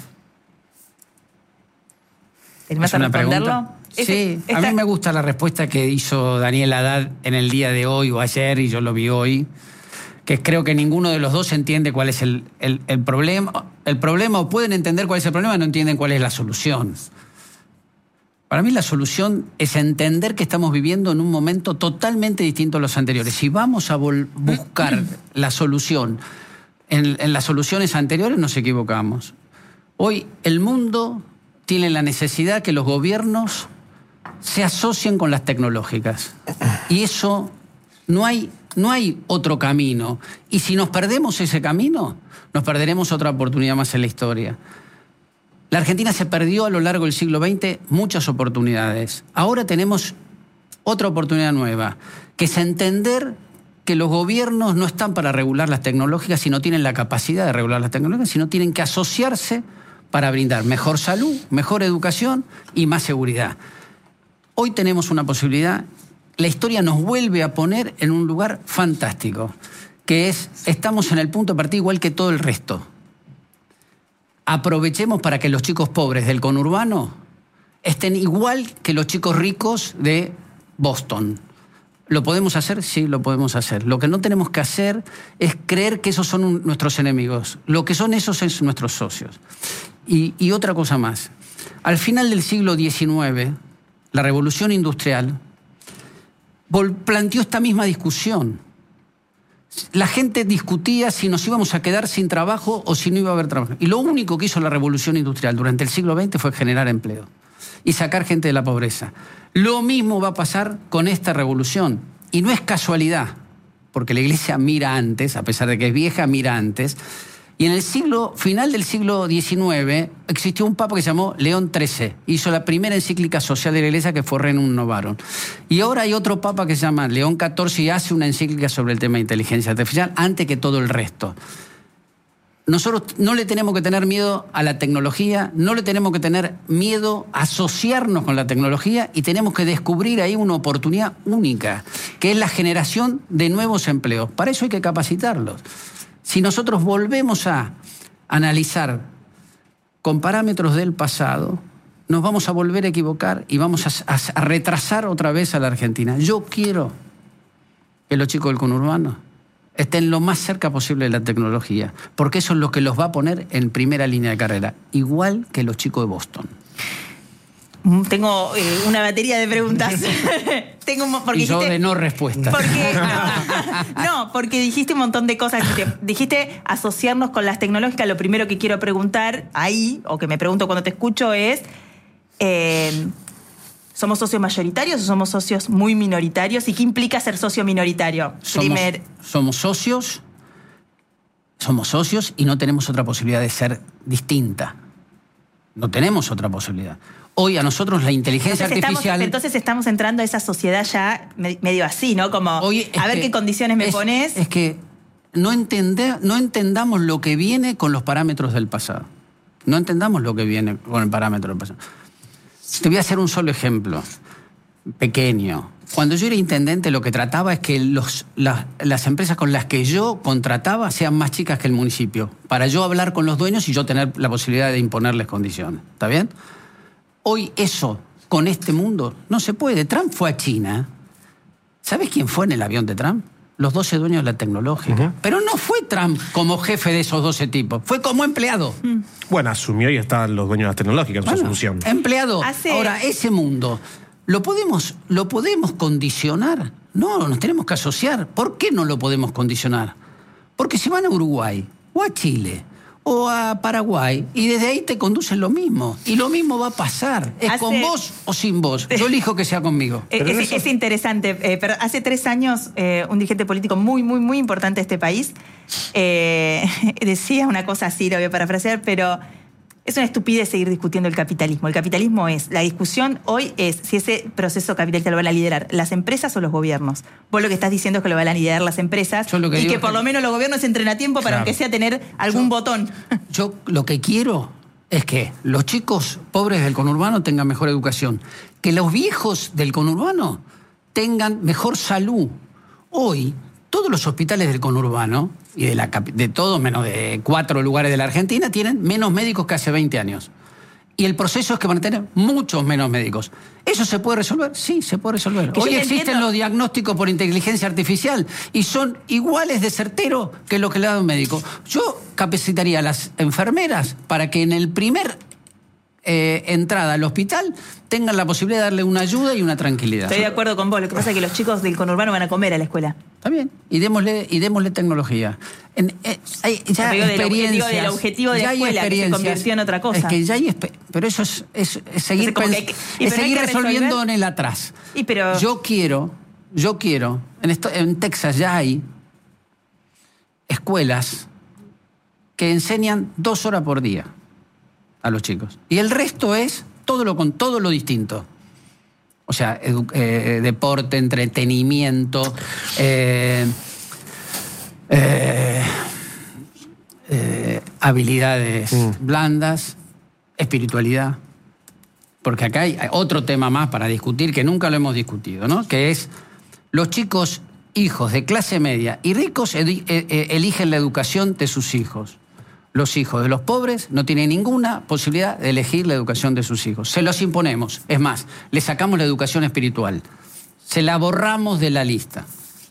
S1: ¿Te animás a responderlo?
S4: Pregunta? Sí, esta... a mí me gusta la respuesta que hizo Daniel Haddad en el día de hoy o ayer, y yo lo vi hoy, que creo que ninguno de los dos entiende cuál es el, el, el problema, el problema, o pueden entender cuál es el problema, no entienden cuál es la solución. Para mí la solución es entender que estamos viviendo en un momento totalmente distinto a los anteriores. Si vamos a buscar la solución en, en las soluciones anteriores, nos equivocamos. Hoy el mundo tiene la necesidad que los gobiernos se asocien con las tecnológicas. Y eso no hay, no hay otro camino. Y si nos perdemos ese camino, nos perderemos otra oportunidad más en la historia. La Argentina se perdió a lo largo del siglo veinte muchas oportunidades. Ahora tenemos otra oportunidad nueva, que es entender que los gobiernos no están para regular las tecnológicas, sino tienen la capacidad de regular las tecnológicas, sino tienen que asociarse para brindar mejor salud, mejor educación y más seguridad. Hoy tenemos una posibilidad, la historia nos vuelve a poner en un lugar fantástico, que es, estamos en el punto de partida igual que todo el resto. Aprovechemos para que los chicos pobres del conurbano estén igual que los chicos ricos de Boston. ¿Lo podemos hacer? Sí, lo podemos hacer. Lo que no tenemos que hacer es creer que esos son un, nuestros enemigos. Lo que son esos son nuestros socios. Y, y otra cosa más. Al final del siglo diecinueve, la revolución industrial planteó esta misma discusión. La gente discutía si nos íbamos a quedar sin trabajo o si no iba a haber trabajo. Y lo único que hizo la revolución industrial durante el siglo veinte fue generar empleo y sacar gente de la pobreza. Lo mismo va a pasar con esta revolución. Y no es casualidad, porque la Iglesia mira antes, a pesar de que es vieja, mira antes. Y en el siglo, final del siglo diecinueve existió un papa que se llamó León trece. Hizo la primera encíclica social de la Iglesia, que fue Rerum Novarum. Y ahora hay otro papa que se llama León catorce y hace una encíclica sobre el tema de inteligencia artificial antes que todo el resto. Nosotros no le tenemos que tener miedo a la tecnología, no le tenemos que tener miedo a asociarnos con la tecnología, y tenemos que descubrir ahí una oportunidad única, que es la generación de nuevos empleos. Para eso hay que capacitarlos. Si nosotros volvemos a analizar con parámetros del pasado, nos vamos a volver a equivocar y vamos a, a, a retrasar otra vez a la Argentina. Yo quiero que los chicos del conurbano estén lo más cerca posible de la tecnología, porque eso es lo que los va a poner en primera línea de carrera, igual que los chicos de Boston.
S1: Tengo eh, una batería de preguntas. Tengo un, porque
S4: y yo
S1: dijiste,
S4: de no respuesta.
S1: Porque, no, no, porque dijiste un montón de cosas. Dijiste, dijiste asociarnos con las tecnológicas. Lo primero que quiero preguntar ahí, o que me pregunto cuando te escucho, es... Eh, ¿somos socios mayoritarios o somos socios muy minoritarios? ¿Y qué implica ser socio minoritario?
S4: Somos, Primer... somos socios, somos socios y no tenemos otra posibilidad de ser distinta. No tenemos otra posibilidad. Hoy a nosotros la inteligencia
S1: entonces
S4: artificial...
S1: Estamos, entonces estamos entrando a esa sociedad ya medio así, ¿no? Como,
S4: Hoy
S1: a ver
S4: que,
S1: qué condiciones me
S4: es,
S1: pones.
S4: Es que no, entender, no entendamos lo que viene con los parámetros del pasado. No entendamos lo que viene con el parámetro del pasado. Te voy a hacer un solo ejemplo, pequeño. Cuando yo era intendente, lo que trataba es que los, las, las empresas con las que yo contrataba sean más chicas que el municipio, para yo hablar con los dueños y yo tener la posibilidad de imponerles condiciones. ¿Está bien? Hoy eso, con este mundo, no se puede. Trump fue a China. ¿Sabes quién fue en el avión de Trump? Los doce dueños de la tecnológica. Uh-huh. Pero no fue Trump como jefe de esos doce tipos, fue como empleado.
S1: Mm.
S3: Bueno, asumió y estaban los dueños de las tecnológicas en
S4: bueno,
S3: su asunción.
S4: Empleado.
S1: Hace...
S4: Ahora, ese mundo, ¿lo podemos, ¿lo podemos condicionar? No, nos tenemos que asociar. ¿Por qué no lo podemos condicionar? Porque si van a Uruguay, o a Chile, o a Paraguay, y desde ahí te conducen lo mismo. Y lo mismo va a pasar. Es
S1: hace...
S4: con vos o sin vos. Yo elijo que sea conmigo.
S1: Es, es,
S3: eso...
S1: es interesante. Eh, pero hace tres años, eh, un dirigente político muy, muy, muy importante de este país eh, decía una cosa así, lo voy a parafrasear, pero es una estupidez seguir discutiendo el capitalismo. El capitalismo es, la discusión hoy es si ese proceso capitalista lo van a liderar las empresas o los gobiernos. Vos lo que estás diciendo es que lo van a liderar las empresas
S4: Yo lo que
S1: y
S4: digo
S1: que por
S4: que...
S1: lo menos los gobiernos entren a tiempo para
S3: Claro.
S1: aunque sea tener algún
S4: Yo-
S1: botón.
S4: Yo lo que quiero es que los chicos pobres del conurbano tengan mejor educación, que los viejos del conurbano tengan mejor salud. Hoy, todos los hospitales del conurbano, y de, la, capi- de todos menos de cuatro lugares de la Argentina, tienen menos médicos que hace veinte años. Y el proceso es que van a tener muchos menos médicos. ¿Eso se puede resolver? Sí, se puede resolver.
S1: Que yo
S4: Hoy
S1: te
S4: existen
S1: entiendo.
S4: los diagnósticos por inteligencia artificial y son iguales de certeros que lo que le da un médico. Yo capacitaría a las enfermeras para que en el primer eh, entrada al hospital tengan la posibilidad de darle una ayuda y una tranquilidad.
S1: Estoy de acuerdo con vos. Lo que pasa es que los chicos del conurbano van a comer a la escuela.
S4: Está bien. Y démosle, y démosle tecnología. En, eh, hay ya
S1: Digo, del-
S4: experiencias.
S1: digo, del objetivo de la
S4: ya hay
S1: escuela, que se
S4: experiencias.
S1: convirtió en otra cosa.
S4: Es que ya hay... espe- Pero eso es, es- es seguir,
S1: Entonces, como
S4: pens-
S1: que hay que- y
S4: es
S1: pero hay
S4: seguir
S1: que
S4: resolviendo
S1: resolver.
S4: en el atrás.
S1: Y pero...
S4: Yo quiero, yo quiero... En, esto, en Texas ya hay escuelas que enseñan dos horas por día a los chicos. Y el resto es todo lo, con todo lo distinto. O sea, edu- eh, deporte, entretenimiento, eh, eh, eh, habilidades
S3: Mm.
S4: blandas, espiritualidad. Porque acá hay otro tema más para discutir que nunca lo hemos discutido, ¿no? Que es los chicos hijos de clase media y ricos edi- eh, eh, eligen la educación de sus hijos. Los hijos de los pobres no tienen ninguna posibilidad de elegir la educación de sus hijos. Se los imponemos. Es más, le sacamos la educación espiritual. Se la borramos de la lista.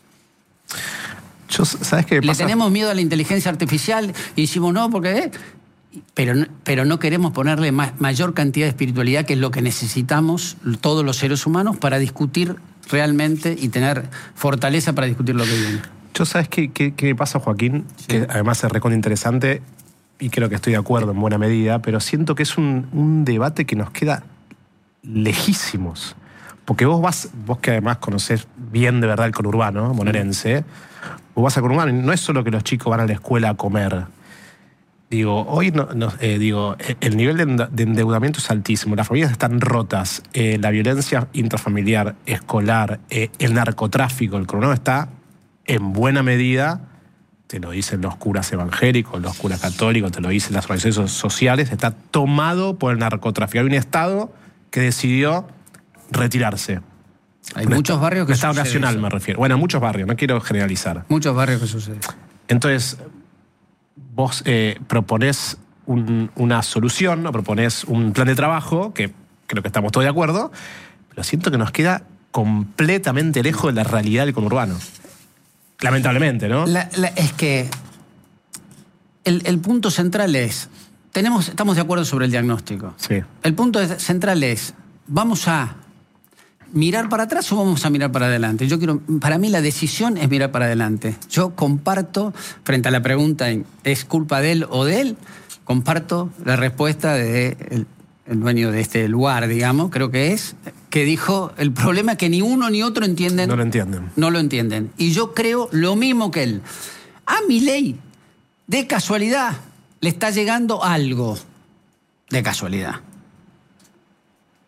S3: Yo, ¿sabes qué
S4: Le
S3: pasa?
S4: tenemos miedo a la inteligencia artificial y decimos no, porque... eh, Pero, no- pero no queremos ponerle ma- mayor cantidad de espiritualidad, que es lo que necesitamos todos los seres humanos para discutir realmente y tener fortaleza para discutir lo que viene.
S3: Yo, ¿sabes qué, qué, qué me pasa, Joaquín? Que además es recontra interesante y creo que estoy de acuerdo en buena medida, pero siento que es un, un debate que nos queda lejísimos. Porque vos vas, vos que además conocés bien de verdad el conurbano bonaerense, vos vas al conurbano y no es solo que los chicos van a la escuela a comer. Digo, hoy no, no, eh, digo, el nivel de, enda- de endeudamiento es altísimo, las familias están rotas, eh, la violencia intrafamiliar, escolar, eh, el narcotráfico, el conurbano está en buena medida, te lo dicen los curas evangélicos, los curas católicos, te lo dicen las organizaciones sociales, está tomado por el narcotráfico. Hay un Estado que decidió retirarse.
S4: Hay
S3: Un
S4: muchos
S3: est-
S4: barrios que
S3: un Estado
S4: sucede
S3: nacional
S4: eso.
S3: me refiero. Bueno, muchos barrios, no quiero generalizar.
S4: Muchos barrios que sucede.
S3: Entonces, vos eh, proponés un- una solución, ¿no? Proponés un plan de trabajo, que creo que estamos todos de acuerdo, pero siento que nos queda completamente lejos de la realidad del conurbano. Lamentablemente, ¿no?
S4: La- la- es que el, el punto central es, tenemos, estamos de acuerdo sobre el diagnóstico.
S3: Sí.
S4: El punto es- central es, ¿vamos a mirar para atrás o vamos a mirar para adelante? Yo quiero, para mí la decisión es mirar para adelante. Yo comparto, frente a la pregunta, ¿es culpa de él o de él? Comparto la respuesta de el, el dueño de este lugar, digamos, creo que es, que dijo, el problema es que ni uno ni otro entienden.
S3: No lo entienden.
S4: No lo entienden. Y yo creo lo mismo que él. A Milei, de casualidad, le está llegando algo. De casualidad.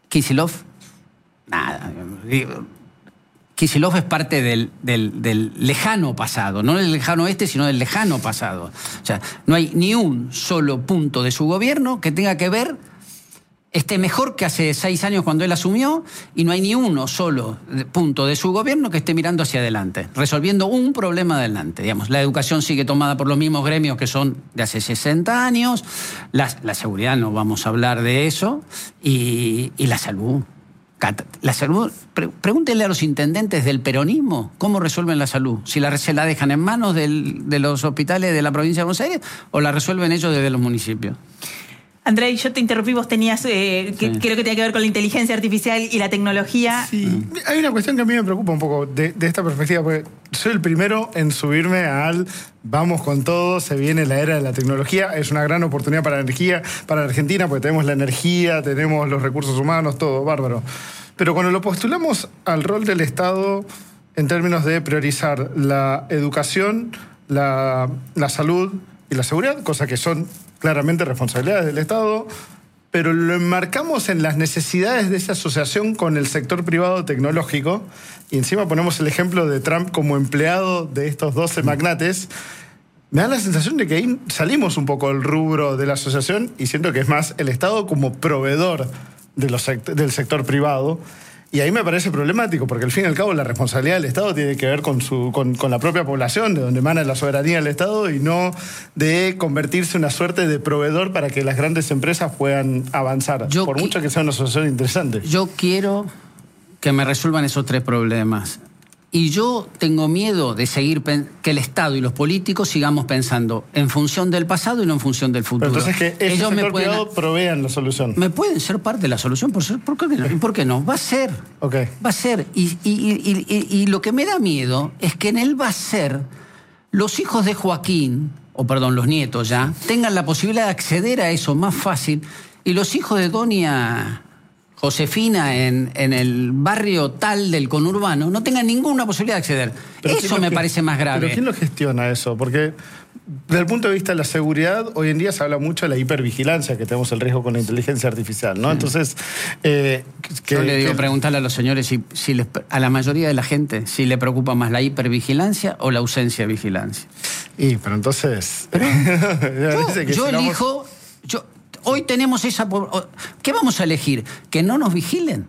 S4: Kicillof, nada. Kicillof es parte del, del, del lejano pasado, no del lejano oeste, sino del lejano pasado. O sea, no hay ni un solo punto de su gobierno que tenga que ver, esté mejor que hace seis años cuando él asumió, y no hay ni uno solo punto de su gobierno que esté mirando hacia adelante, resolviendo un problema adelante. Digamos, la educación sigue tomada por los mismos gremios que son de hace sesenta años, la, la seguridad, no vamos a hablar de eso, y, y la salud. La salud, pre, pregúntenle a los intendentes del peronismo cómo resuelven la salud. Si la, se la dejan en manos del, de los hospitales de la provincia de Buenos Aires o la resuelven ellos desde los municipios.
S1: Andrei, yo te interrumpí, vos tenías, eh, que, sí. creo que tenía que ver con la inteligencia artificial y la tecnología.
S2: Sí, mm. hay una cuestión que a mí me preocupa un poco de, de esta perspectiva, porque soy el primero en subirme al vamos con todo, se viene la era de la tecnología, es una gran oportunidad para la energía, para la Argentina, porque tenemos la energía, tenemos los recursos humanos, todo, bárbaro. Pero cuando lo postulamos al rol del Estado en términos de priorizar la educación, la, la salud y la seguridad, cosa que son claramente responsabilidades del Estado, pero lo enmarcamos en las necesidades de esa asociación con el sector privado tecnológico, y encima ponemos el ejemplo de Trump como empleado de estos doce magnates. Me da la sensación de que ahí salimos un poco del rubro de la asociación y siento que es más el Estado como proveedor de los sect- del sector privado. Y ahí me parece problemático, porque al fin y al cabo la responsabilidad del Estado tiene que ver con, su, con, con la propia población, de donde emana la soberanía del Estado, y no de convertirse en una suerte de proveedor para que las grandes empresas puedan avanzar, yo por mucho que sea una asociación interesante.
S4: Yo quiero que me resuelvan esos tres problemas. Y yo tengo miedo de seguir que el Estado y los políticos sigamos pensando en función del pasado y no en función del futuro.
S2: Pero entonces que ese
S4: Ellos
S2: sector
S4: me pueden,
S2: privado provean la solución.
S4: Me pueden ser parte de la solución, por, ser, ¿por, qué no? ¿Por qué no? Va a ser.
S2: Okay.
S4: Va a ser. Y, y, y, y, y lo que me da miedo es que en él va a ser los hijos de Joaquín, o perdón, los nietos ya, tengan la posibilidad de acceder a eso más fácil, y los hijos de doña Josefina en, en el barrio tal del conurbano no tengan ninguna posibilidad de acceder. Pero eso me parece más grave.
S2: ¿Pero quién lo gestiona eso? Porque desde el punto de vista de la seguridad, hoy en día se habla mucho de la hipervigilancia, que tenemos el riesgo con la inteligencia artificial, ¿no? Sí. Entonces, eh, que,
S4: yo le digo,
S2: que...
S4: preguntarle a los señores si, si les, a la mayoría de la gente si le preocupa más la hipervigilancia o la ausencia de vigilancia.
S2: Y, pero entonces...
S4: Pero yo yo sigamos... elijo... Yo, Hoy tenemos esa... ¿Qué vamos a elegir? ¿Que no nos vigilen?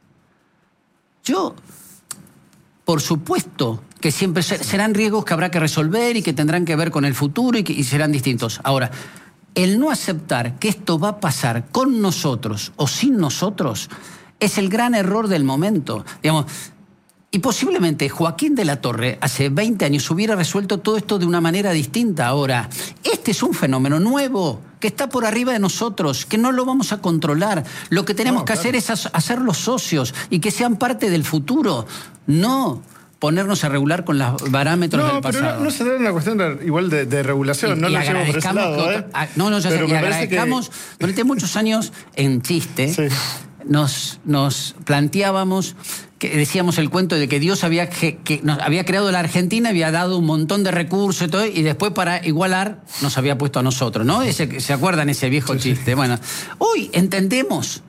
S4: Yo, por supuesto, que siempre serán riesgos que habrá que resolver y que tendrán que ver con el futuro y que y serán distintos. Ahora, el no aceptar que esto va a pasar con nosotros o sin nosotros es el gran error del momento. Digamos, y posiblemente Joaquín de la Torre hace veinte años hubiera resuelto todo esto de una manera distinta. Ahora, este es un fenómeno nuevo que está por arriba de nosotros, que no lo vamos a controlar. Lo que tenemos no, que claro. hacer es hacerlos socios y que sean parte del futuro. No ponernos a regular con los parámetros
S2: no,
S4: del pasado.
S2: No, pero no se trata de una cuestión de, igual de, de regulación, y, no lo llevamos por ese lado. Otro,
S4: ¿eh? No, no, ya sé, y agradezcamos, que... durante muchos años, en chiste, sí. nos, nos planteábamos... que decíamos el cuento de que Dios había, que, que nos había creado la Argentina, había dado un montón de recursos y todo, y después para igualar nos había puesto a nosotros, ¿no? Ese, ¿se acuerdan ese viejo sí, chiste? Sí. Bueno, hoy entendemos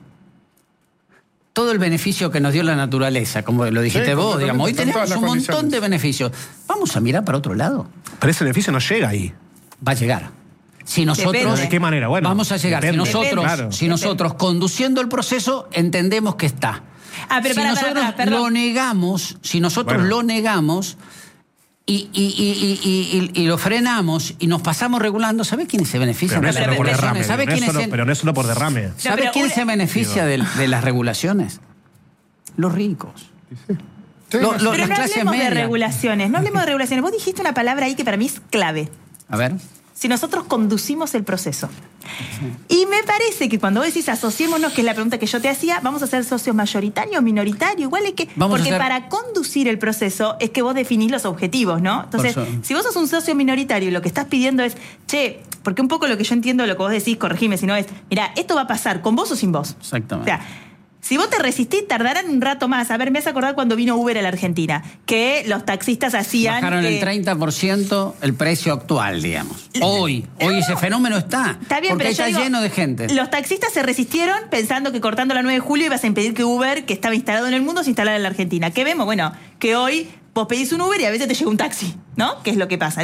S4: todo el beneficio que nos dio la naturaleza, como lo dijiste sí, vos, digamos. Hoy tenemos un montón de beneficios. Vamos a mirar para otro lado.
S3: Pero ese beneficio no llega ahí.
S4: Va a llegar. Si nosotros,
S3: ¿de qué manera? Bueno,
S4: vamos a llegar.
S3: Depende.
S4: Si nosotros,
S3: Claro.
S4: si nosotros conduciendo el proceso entendemos que está.
S1: Ah, pero
S4: si
S1: para,
S4: nosotros
S1: para, para,
S4: lo negamos, si nosotros bueno. lo negamos y, y, y, y, y, y lo frenamos y nos pasamos regulando, ¿sabes quiénes se benefician
S3: pero
S4: de
S3: las
S4: las regulaciones?
S3: ¿Sabes quiénes
S4: solo,
S3: se... Pero no es solo por derrame.
S4: ¿Sabes
S1: no,
S4: quién
S1: una...
S4: se beneficia de, de las regulaciones? Los ricos. Sí. Sí, lo, lo,
S1: pero
S4: las
S1: no
S4: clases
S1: hablemos
S4: medias.
S1: de regulaciones, no hablemos de regulaciones. Vos dijiste una palabra ahí que para mí es clave.
S4: A ver.
S1: Si nosotros conducimos el proceso. Sí. Y me parece que cuando vos decís asociémonos, que es la pregunta que yo te hacía, ¿vamos a ser socios mayoritarios, minoritarios? Igual es que...
S4: Vamos
S1: porque
S4: a ser...
S1: para conducir el proceso es que vos definís los objetivos, ¿no? Entonces, si vos sos un socio minoritario y lo que estás pidiendo es, che, porque un poco lo que yo entiendo de lo que vos decís, corregime si no es, mirá, esto va a pasar con vos o sin vos.
S4: Exactamente.
S1: O sea, Si vos te resistís, tardarán un rato más. A ver, me has acordado cuando vino Uber a la Argentina, que los taxistas hacían...
S4: Bajaron
S1: eh,
S4: el treinta por ciento el precio actual, digamos. Hoy, hoy ese fenómeno está.
S1: Está bien,
S4: porque
S1: pero yo
S4: está
S1: digo,
S4: lleno de gente.
S1: Los taxistas se resistieron pensando que cortando la nueve de julio ibas a impedir que Uber, que estaba instalado en el mundo, se instalara en la Argentina. ¿Qué vemos? Bueno, que hoy vos pedís un Uber y a veces te llega un taxi, ¿no? ¿Qué es lo que pasa?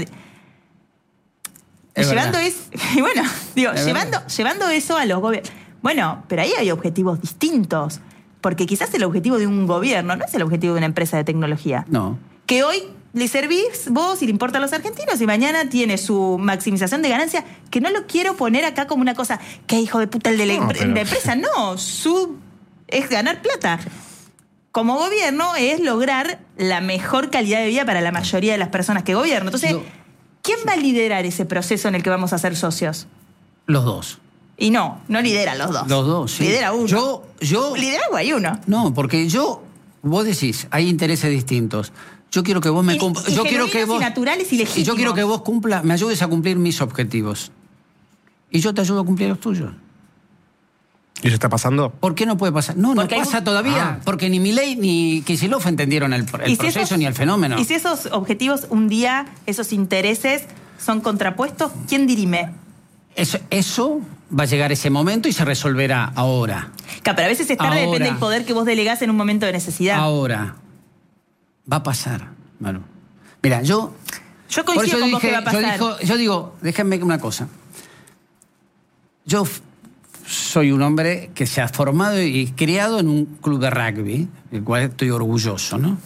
S4: Es
S1: llevando
S4: verdad.
S1: es, y bueno, digo,
S4: Es
S1: llevando, llevando eso a los gobiernos. Bueno, pero ahí hay objetivos distintos. Porque quizás el objetivo de un gobierno no es el objetivo de una empresa de tecnología.
S4: No.
S1: Que hoy le servís vos y le importa a los argentinos y mañana tiene su maximización de ganancia, que no lo quiero poner acá como una cosa, que hijo de puta el de la,
S2: No,
S1: empre-
S2: pero-
S1: la empresa. No, su es ganar plata. Como gobierno es lograr la mejor calidad de vida para la mayoría de las personas que gobiernan. Entonces,
S4: No.
S1: ¿quién va a liderar ese proceso en el que vamos a ser socios?
S4: Los dos.
S1: Y no, no lideran los dos.
S4: Los dos, sí.
S1: Lidera uno.
S4: Yo, yo...
S1: Liderazgo hay uno.
S4: No, porque yo... Vos decís, hay intereses distintos. Yo quiero que vos me
S1: Y-
S4: cumplas...
S1: y
S4: Yo quiero que
S1: genuinos y
S4: vos...
S1: naturales y
S4: Y yo
S1: legítimos.
S4: quiero que vos cumplas, me ayudes a cumplir mis objetivos. Y yo te ayudo a cumplir los tuyos.
S3: ¿Y eso está pasando?
S4: ¿Por qué no puede pasar? No,
S1: Porque
S4: no
S1: hay
S4: pasa
S1: un-
S4: todavía.
S3: Ah.
S4: Porque ni Milei ni Kicillof entendieron el, el
S1: Y si
S4: proceso
S1: esos-
S4: ni el fenómeno.
S1: Y si esos objetivos un día, esos intereses son contrapuestos, ¿quién dirime?
S4: Eso, eso va a llegar ese momento y se resolverá ahora.
S1: Claro, pero a veces es tarde,
S4: Ahora.
S1: depende del poder que vos delegás en un momento de necesidad.
S4: Ahora. Va a pasar, Maru. Mira, yo...
S1: Yo
S4: por
S1: coincido
S4: eso
S1: con vos
S4: dije-
S1: que va a
S4: yo,
S1: pasar.
S4: dijo- yo digo, déjenme una cosa. Yo f- soy un hombre que se ha formado y criado en un club de rugby, del cual estoy orgulloso, ¿no?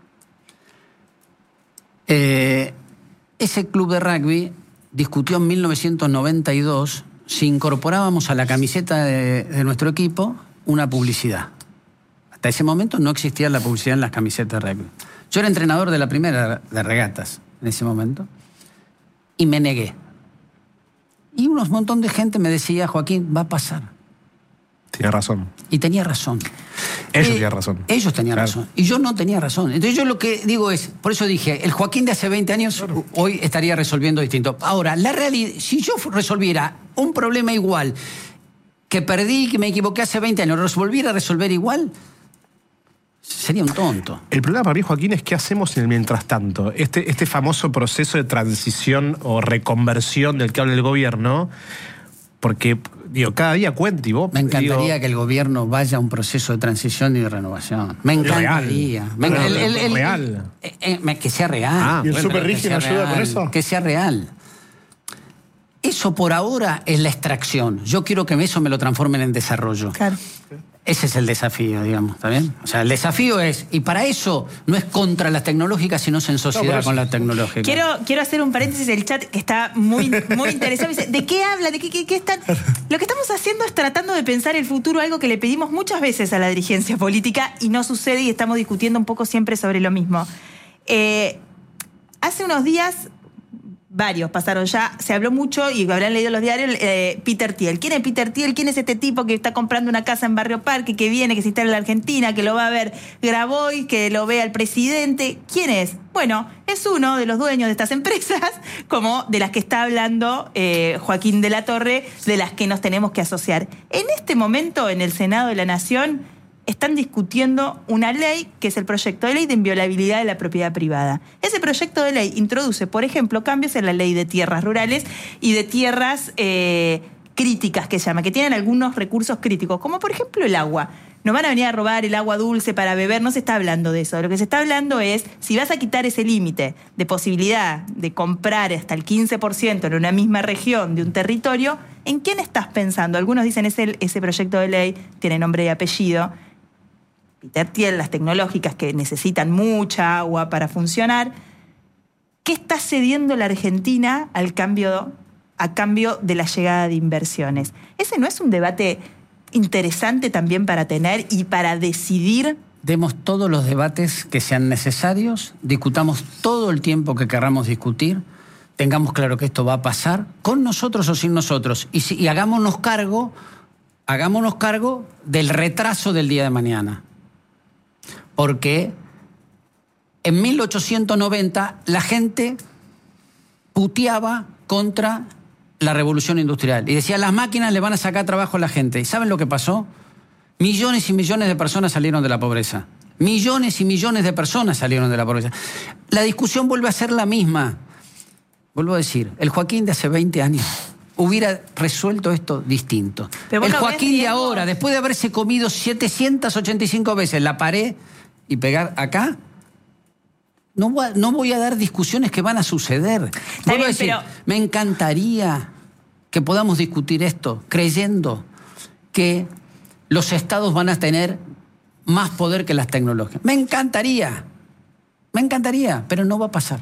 S4: Eh, ese club de rugby discutió en mil novecientos noventa y dos si incorporábamos a la camiseta de, de nuestro equipo una publicidad. Hasta ese momento no existía la publicidad en las camisetas de rugby. Yo era entrenador de la primera de regatas en ese momento y me negué. Y un montón de gente me decía, Joaquín, va a pasar.
S3: Tiene razón.
S4: Y tenía razón.
S3: Ellos
S4: Eh,
S3: tenían razón.
S4: Ellos tenían
S3: Claro.
S4: razón. Y yo no tenía razón. Entonces yo lo que digo es, por eso dije, el Joaquín de hace veinte años hoy estaría resolviendo distinto. Ahora, la realidad, si yo resolviera un problema igual, que perdí, que me equivoqué hace veinte años, ¿lo volviera a resolver igual? Sería un tonto.
S3: El problema para mí, Joaquín, es qué hacemos en el mientras tanto. Este, este famoso proceso de transición o reconversión del que habla el gobierno, porque, digo, cada día cuenta y vos...
S4: Me encantaría
S3: digo,
S4: que el gobierno vaya a un proceso de transición y de renovación. Me encantaría.
S3: Real.
S4: Me enc-
S3: Real, real.
S4: eh, eh, me- que sea real.
S3: Ah,
S2: ¿Y el
S3: bueno,
S2: Super
S4: Que
S2: Rigi
S4: sea
S2: no ayuda
S4: real,
S2: con eso?
S4: Que sea real. Eso por ahora es la extracción. Yo quiero que eso me lo transformen en desarrollo.
S1: Claro.
S4: Ese es el desafío, digamos, ¿está bien? O sea, el desafío es, y para eso no es contra las tecnológicas, sino es en sociedad
S2: eso-
S4: con las tecnológicas.
S1: Quiero, quiero hacer un paréntesis del chat que está muy, muy interesado. Me dice, ¿de qué habla? ¿De qué, qué- qué están? Lo que estamos haciendo es tratando de pensar el futuro, algo que le pedimos muchas veces a la dirigencia política y no sucede y estamos discutiendo un poco siempre sobre lo mismo. Eh, hace unos días, varios pasaron ya, se habló mucho y habrán leído los diarios, eh, Peter Thiel. ¿Quién es Peter Thiel? ¿Quién es este tipo que está comprando una casa en Barrio Parque, que viene, que se instala en la Argentina, que lo va a ver Grabois, que lo ve al presidente? ¿Quién es? Bueno, es uno de los dueños de estas empresas, como de las que está hablando eh, Joaquín de la Torre, de las que nos tenemos que asociar. En este momento, en el Senado de la Nación, están discutiendo una ley que es el proyecto de ley de inviolabilidad de la propiedad privada. Ese proyecto de ley introduce, por ejemplo, cambios en la ley de tierras rurales y de tierras eh, críticas, que se llama, que tienen algunos recursos críticos, como por ejemplo el agua. No van a venir a robar el agua dulce para beber, no se está hablando de eso. Lo que se está hablando es, si vas a quitar ese límite de posibilidad de comprar hasta el quince por ciento en una misma región de un territorio, ¿en quién estás pensando? Algunos dicen, ese, ese proyecto de ley tiene nombre y apellido. Peter Thiel, las tecnológicas que necesitan mucha agua para funcionar. ¿Qué está cediendo la Argentina al cambio, a cambio de la llegada de inversiones? ¿Ese no es un debate interesante también para tener y para decidir?
S4: Demos todos los debates que sean necesarios, discutamos todo el tiempo que querramos discutir, tengamos claro que esto va a pasar, con nosotros o sin nosotros, y, si, y hagámonos cargo, hagámonos cargo del retraso del día de mañana. Porque en mil ochocientos noventa la gente puteaba contra la revolución industrial y decía, las máquinas le van a sacar trabajo a la gente. ¿Y saben lo que pasó? Millones y millones de personas salieron de la pobreza. Millones y millones de personas salieron de la pobreza. La discusión vuelve a ser la misma. Vuelvo a decir, el Joaquín de hace veinte años hubiera resuelto esto distinto.
S1: Pero
S4: el
S1: no
S4: Joaquín de
S1: riesgos.
S4: ahora, después de haberse comido setecientas ochenta y cinco veces la pared y pegar acá, no voy a, no voy a dar discusiones que van a suceder. Vuelvo
S1: bien,
S4: a decir,
S1: pero-
S4: me encantaría que podamos discutir esto creyendo que los estados van a tener más poder que las tecnologías. Me encantaría, me encantaría, pero no va a pasar.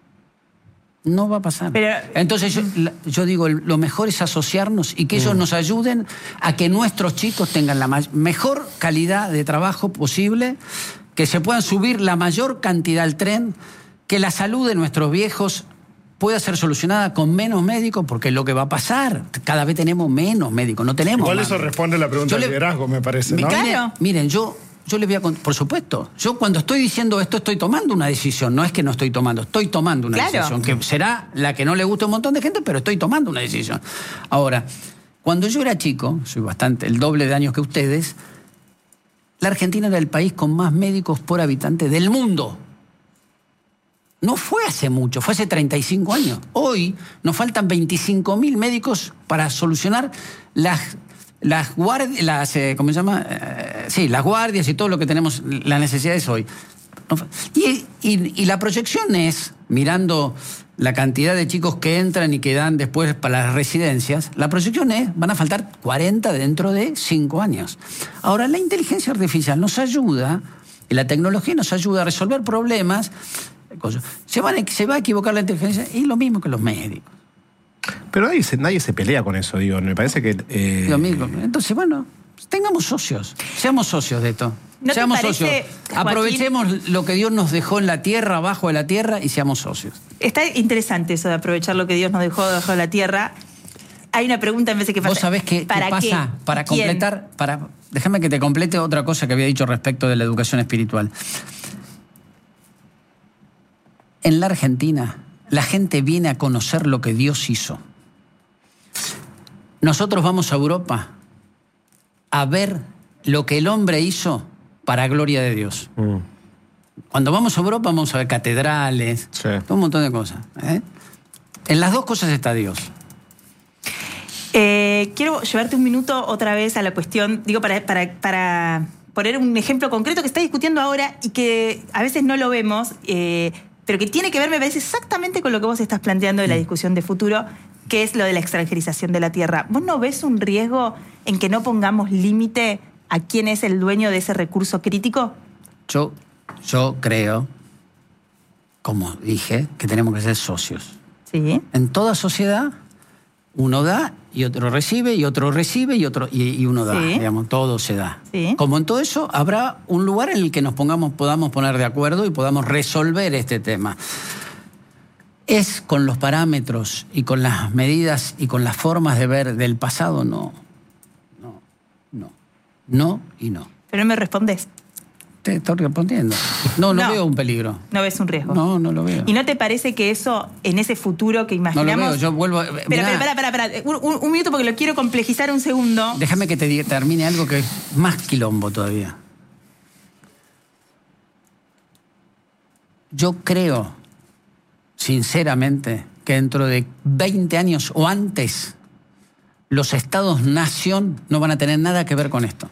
S4: No va a pasar.
S1: Pero-
S4: Entonces yo, la- yo digo, el- lo mejor es asociarnos y que ellos nos ayuden a que nuestros chicos tengan la ma- mejor calidad de trabajo posible, que se puedan subir la mayor cantidad al tren, que la salud de nuestros viejos pueda ser solucionada con menos médicos, porque es lo que va a pasar. Cada vez tenemos menos médicos, no tenemos
S2: Igual
S4: más
S2: eso
S4: médicos.
S2: responde a la pregunta
S4: Yo
S2: del
S4: le-
S2: liderazgo, me parece,
S4: Mi-
S2: ¿no?
S1: Claro.
S4: Miren, miren, yo, yo les voy a cont- por supuesto, yo cuando estoy diciendo esto estoy tomando una decisión, no es que no estoy tomando, estoy tomando una
S1: Claro.
S4: decisión, que será la que no le gusta a un montón de gente, pero estoy tomando una decisión. Ahora, cuando yo era chico, soy bastante, el doble de años que ustedes, la Argentina era el país con más médicos por habitante del mundo. No fue hace mucho, fue hace treinta y cinco años. Hoy nos faltan veinticinco mil médicos para solucionar las, las guardias, las, eh, ¿cómo se llama? Eh, sí, las guardias y todo lo que tenemos, las necesidades hoy. No fa- Y, y- y la proyección es, mirando la cantidad de chicos que entran y que dan después para las residencias, la proyección es, van a faltar cuarenta dentro de cinco años. Ahora, la inteligencia artificial nos ayuda, y la tecnología nos ayuda a resolver problemas. Cosas. Se, van a- se va a equivocar la inteligencia y lo mismo que los médicos.
S3: Pero nadie se, nadie se pelea con eso, digo. Me parece que... eh,
S4: Lo mismo. Entonces, bueno, tengamos socios. Seamos socios de esto.
S1: ¿No te
S4: seamos
S1: parece,
S4: socios.
S1: Joaquín?
S4: Aprovechemos lo que Dios nos dejó en la tierra, abajo de la tierra, y seamos socios.
S1: Está interesante eso de aprovechar lo que Dios nos dejó debajo de la tierra. Hay una pregunta en vez de que
S4: Vos
S1: pasa.
S4: sabés qué, qué
S1: ¿Para
S4: pasa
S1: qué?
S4: para
S1: ¿Quién?
S4: completar, para, déjame que te complete otra cosa que había dicho respecto de la educación espiritual. En la Argentina, la gente viene a conocer lo que Dios hizo. Nosotros vamos a Europa a ver lo que el hombre hizo para gloria de Dios.
S3: mm,
S4: Cuando vamos a Europa vamos a ver catedrales,
S3: Sí.
S4: un montón de cosas. ¿eh? En las dos cosas está Dios.
S1: Eh, quiero llevarte un minuto otra vez a la cuestión, digo, para, para, para poner un ejemplo concreto que está discutiendo ahora y que a veces no lo vemos, eh, pero que tiene que ver, me parece, exactamente con lo que vos estás planteando de la discusión de futuro, que es lo de la extranjerización de la tierra. ¿Vos no ves un riesgo en que no pongamos límite a quién es el dueño de ese recurso crítico?
S4: Yo, yo creo, como dije, que tenemos que ser socios.
S1: Sí.
S4: En toda sociedad, uno da y otro recibe, y otro recibe y otro y, y uno da.
S1: Sí.
S4: Digamos, todo se da.
S1: Sí.
S4: Como en todo eso, habrá un lugar en el que nos pongamos, podamos poner de acuerdo y podamos resolver este tema. Es con los parámetros y con las medidas y con las formas de ver del pasado, no. No, no. No y no.
S1: Pero no me respondes.
S4: Te estoy respondiendo. No, no,
S1: No.
S4: veo un peligro.
S1: No ves un riesgo.
S4: No, no lo veo.
S1: ¿Y no te parece que eso, en ese futuro que
S4: No
S1: imaginamos...
S4: lo veo, yo vuelvo... a-
S1: Pero,
S4: mirá,
S1: pero, pará, pará, pará. Un, un- un minuto porque lo quiero complejizar un segundo.
S4: déjame que te diga- termine algo que es más quilombo todavía. Yo creo, sinceramente, que dentro de veinte años o antes, los estados-nación no van a tener nada que ver con esto.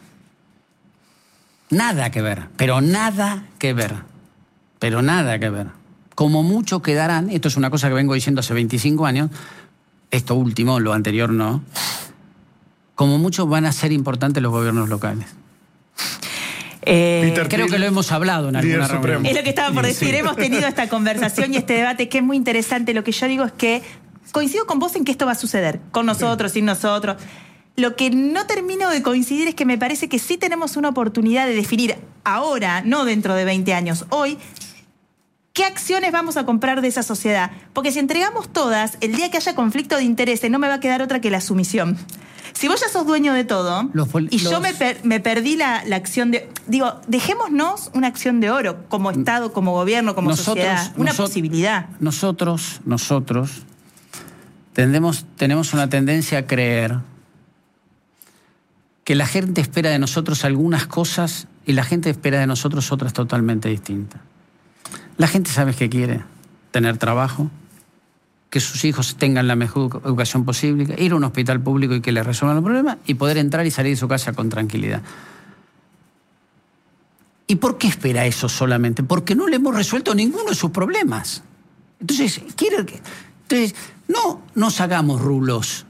S4: Nada que ver, pero nada que ver. Pero nada que ver. Como mucho quedarán, esto es una cosa que vengo diciendo hace veinticinco años, esto último, lo anterior no, como mucho van a ser importantes los gobiernos locales.
S1: Eh,
S2: Peter
S4: Creo que lo hemos hablado en
S2: Líder
S4: alguna
S2: supremo.
S4: reunión.
S1: Es lo que estaba por
S2: Y
S1: decir.
S2: sí.
S1: Hemos tenido esta conversación y este debate que es muy interesante. Lo que yo digo es que coincido con vos en que esto va a suceder, con nosotros, sin nosotros. Lo que no termino de coincidir es que me parece que sí tenemos una oportunidad de definir ahora, no dentro de veinte años, hoy, qué acciones vamos a comprar de esa sociedad. Porque si entregamos todas, el día que haya conflicto de intereses no me va a quedar otra que la sumisión. Si vos ya sos dueño de todo
S4: Los pol-
S1: y yo
S4: los-
S1: me, per- me perdí la, la acción de... Digo, dejémonos una acción de oro como Estado, como gobierno, como
S4: Nosotros-
S1: sociedad. Una
S4: nosot-
S1: posibilidad.
S4: Nosotros, nosotros, tendemos, tenemos una tendencia a creer que la gente espera de nosotros algunas cosas y la gente espera de nosotros otras totalmente distintas. La gente sabe qué quiere: tener trabajo, que sus hijos tengan la mejor educación posible, ir a un hospital público y que les resuelvan los problemas y poder entrar y salir de su casa con tranquilidad. ¿Y por qué espera eso solamente? Porque no le hemos resuelto ninguno de sus problemas. Entonces, quiere que... Entonces, no nos hagamos rulos.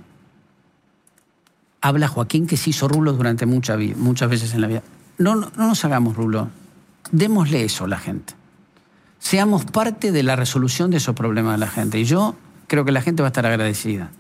S4: Habla Joaquín, que se hizo rulos durante mucha vi- muchas veces en la vida. No, no, no nos hagamos rulos. Démosle eso a la gente. Seamos parte de la resolución de esos problemas de la gente. Y yo creo que la gente va a estar agradecida.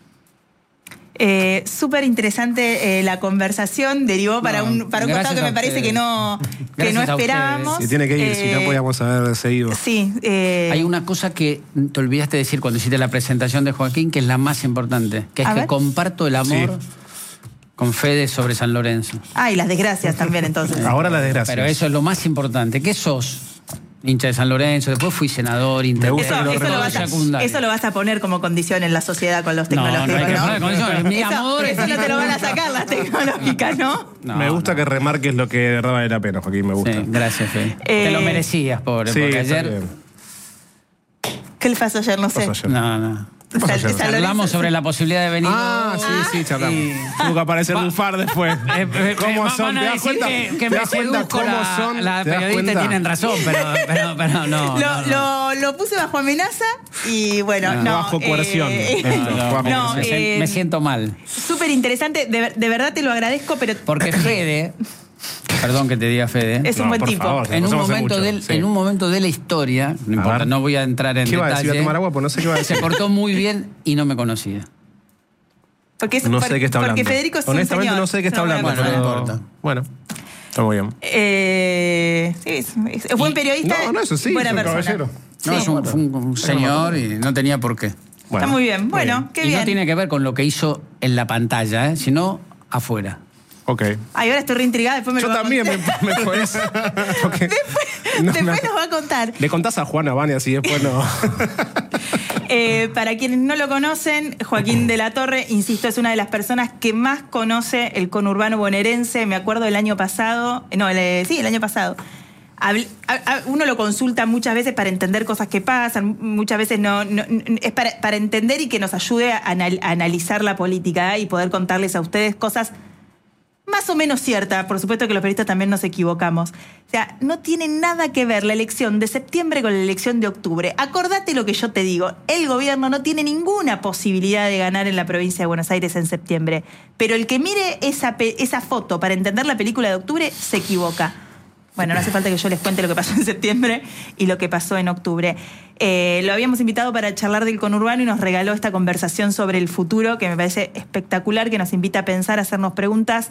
S1: Eh, Súper interesante eh, la conversación, derivó para
S4: No,
S1: un, para un
S4: gracias
S1: costado que
S4: a
S1: me parece
S4: ustedes.
S1: que no, que
S4: Gracias
S1: no
S4: a
S1: esperábamos.
S3: Si tiene que ir, si no
S1: Eh,
S3: podíamos haber seguido.
S1: Sí. eh,
S4: Hay una cosa que te olvidaste decir cuando hiciste la presentación de Joaquín, que es la más importante, que es
S1: A
S4: que
S1: ver.
S4: comparto el amor con Fede sobre San Lorenzo.
S1: Ah, y las desgracias también, entonces.
S3: Ahora la desgracia.
S4: Pero eso es lo más importante. ¿Qué sos? Hincha de San Lorenzo, después fui senador, intendente.
S3: gusta
S1: Eso,
S3: que lo
S1: eso lo
S3: reconozcas.
S1: vas a,
S4: secundario.
S1: eso lo vas a poner como condición en la sociedad con los
S4: No,
S1: tecnológicos.
S4: no hay que poner condiciones. Mi
S1: Eso-
S4: amor es-
S1: eso no te lo van a sacar las tecnológicas, ¿no?
S4: No,
S3: me gusta
S4: no.
S3: que remarques lo que de verdad vale la pena, Joaquín, me gusta.
S4: Sí, gracias, Fede.
S1: Eh,
S4: Te lo merecías, pobre,
S3: Sí,
S4: porque
S3: está
S4: ayer...
S3: bien.
S1: ¿Qué le pasó ayer? No sé.
S3: ¿Qué pasó ayer?
S4: No, no.
S3: pasó
S1: San-
S3: ayer?
S1: San
S4: Hablamos
S1: Lorenzo-
S4: sobre la posibilidad de venir.
S3: Ah, sí, sí, charlamos.
S4: Sí.
S3: Tuvo que aparecer
S4: Va-
S3: Bufar después.
S4: Eh, eh,
S3: ¿Cómo
S4: eh,
S3: son?
S4: van a
S3: ¿Te das
S4: decir
S3: cuenta?
S4: que, que
S3: ¿Te
S4: me
S3: das cuenta
S4: seduzco
S3: cómo
S4: la,
S3: son?
S4: la
S3: ¿Te das
S4: periodista
S3: cuenta?
S4: tienen razón, pero, pero, pero no,
S1: Lo,
S4: no, no.
S1: Lo, lo puse bajo amenaza y bueno,
S4: No.
S1: no.
S3: Bajo coerción.
S1: eh,
S3: Esto,
S4: No,
S3: bajo
S1: no,
S4: me,
S3: coerción.
S1: eh,
S4: sien- me siento mal.
S1: Súper interesante, de, ver- de verdad te lo agradezco, pero
S4: Porque Fede, perdón que te diga Fede,
S1: es un
S3: No,
S1: buen
S3: por
S1: tipo.
S3: favor.
S4: en un,
S3: Conocemos hace
S4: momento
S3: mucho,
S4: del,
S3: sí.
S4: en un momento de la historia, no importa,
S3: ver.
S4: no voy a entrar en
S3: ¿Qué iba a decir? ¿Iba a
S4: detalle,
S3: tomar agua? Pues no sé qué iba a decir.
S4: se portó muy bien y no me conocía.
S1: Porque es-
S3: No
S1: por-
S3: sé de qué está hablando.
S1: Porque Federico es un
S3: Honestamente
S1: señor,
S3: no sé de qué
S1: es
S3: está
S1: una
S3: hablando.
S1: buena
S4: Bueno,
S3: pero-
S4: no importa.
S3: Bueno, está muy bien.
S1: Eh, sí, es, es- es buen
S4: Y-
S1: periodista.
S3: No, no, eso sí,
S1: buena
S3: es un
S1: persona.
S2: caballero.
S4: No,
S1: Sí.
S4: es un, fue un- un señor y no tenía por qué.
S3: Bueno,
S1: Está muy bien. Bueno, qué
S4: y
S1: bien.
S4: no tiene que ver con lo que hizo en la pantalla, ¿eh? sino afuera.
S3: Ok.
S1: Ay, ahora estoy reintrigada. Después me
S3: Yo
S1: lo va a
S3: también me,
S1: contar.
S3: me puedes. Porque- no,
S1: Después
S3: me-
S1: nos va a contar.
S3: Le contás a Juana Vane así después no.
S1: Eh, para quienes no lo conocen, Joaquín de la Torre, insisto, es una de las personas que más conoce el conurbano bonaerense. Me acuerdo del año pasado, no, el, eh, sí, el año pasado. Habl- a- a- Uno lo consulta muchas veces para entender cosas que pasan, muchas veces no, no- no- es para, para entender y que nos ayude a, anal- a analizar la política, ¿eh? Y poder contarles a ustedes cosas más o menos cierta, por supuesto que los periodistas también nos equivocamos. O sea, no tiene nada que ver la elección de septiembre con la elección de octubre. Acordate lo que yo te digo, el gobierno no tiene ninguna posibilidad de ganar en la provincia de Buenos Aires en septiembre, pero el que mire esa, pe- esa foto para entender la película de octubre se equivoca. Bueno, no hace falta que yo les cuente lo que pasó en septiembre y lo que pasó en octubre. Eh, lo habíamos invitado para charlar del conurbano y nos regaló esta conversación sobre el futuro, que me parece espectacular, que nos invita a pensar, a hacernos preguntas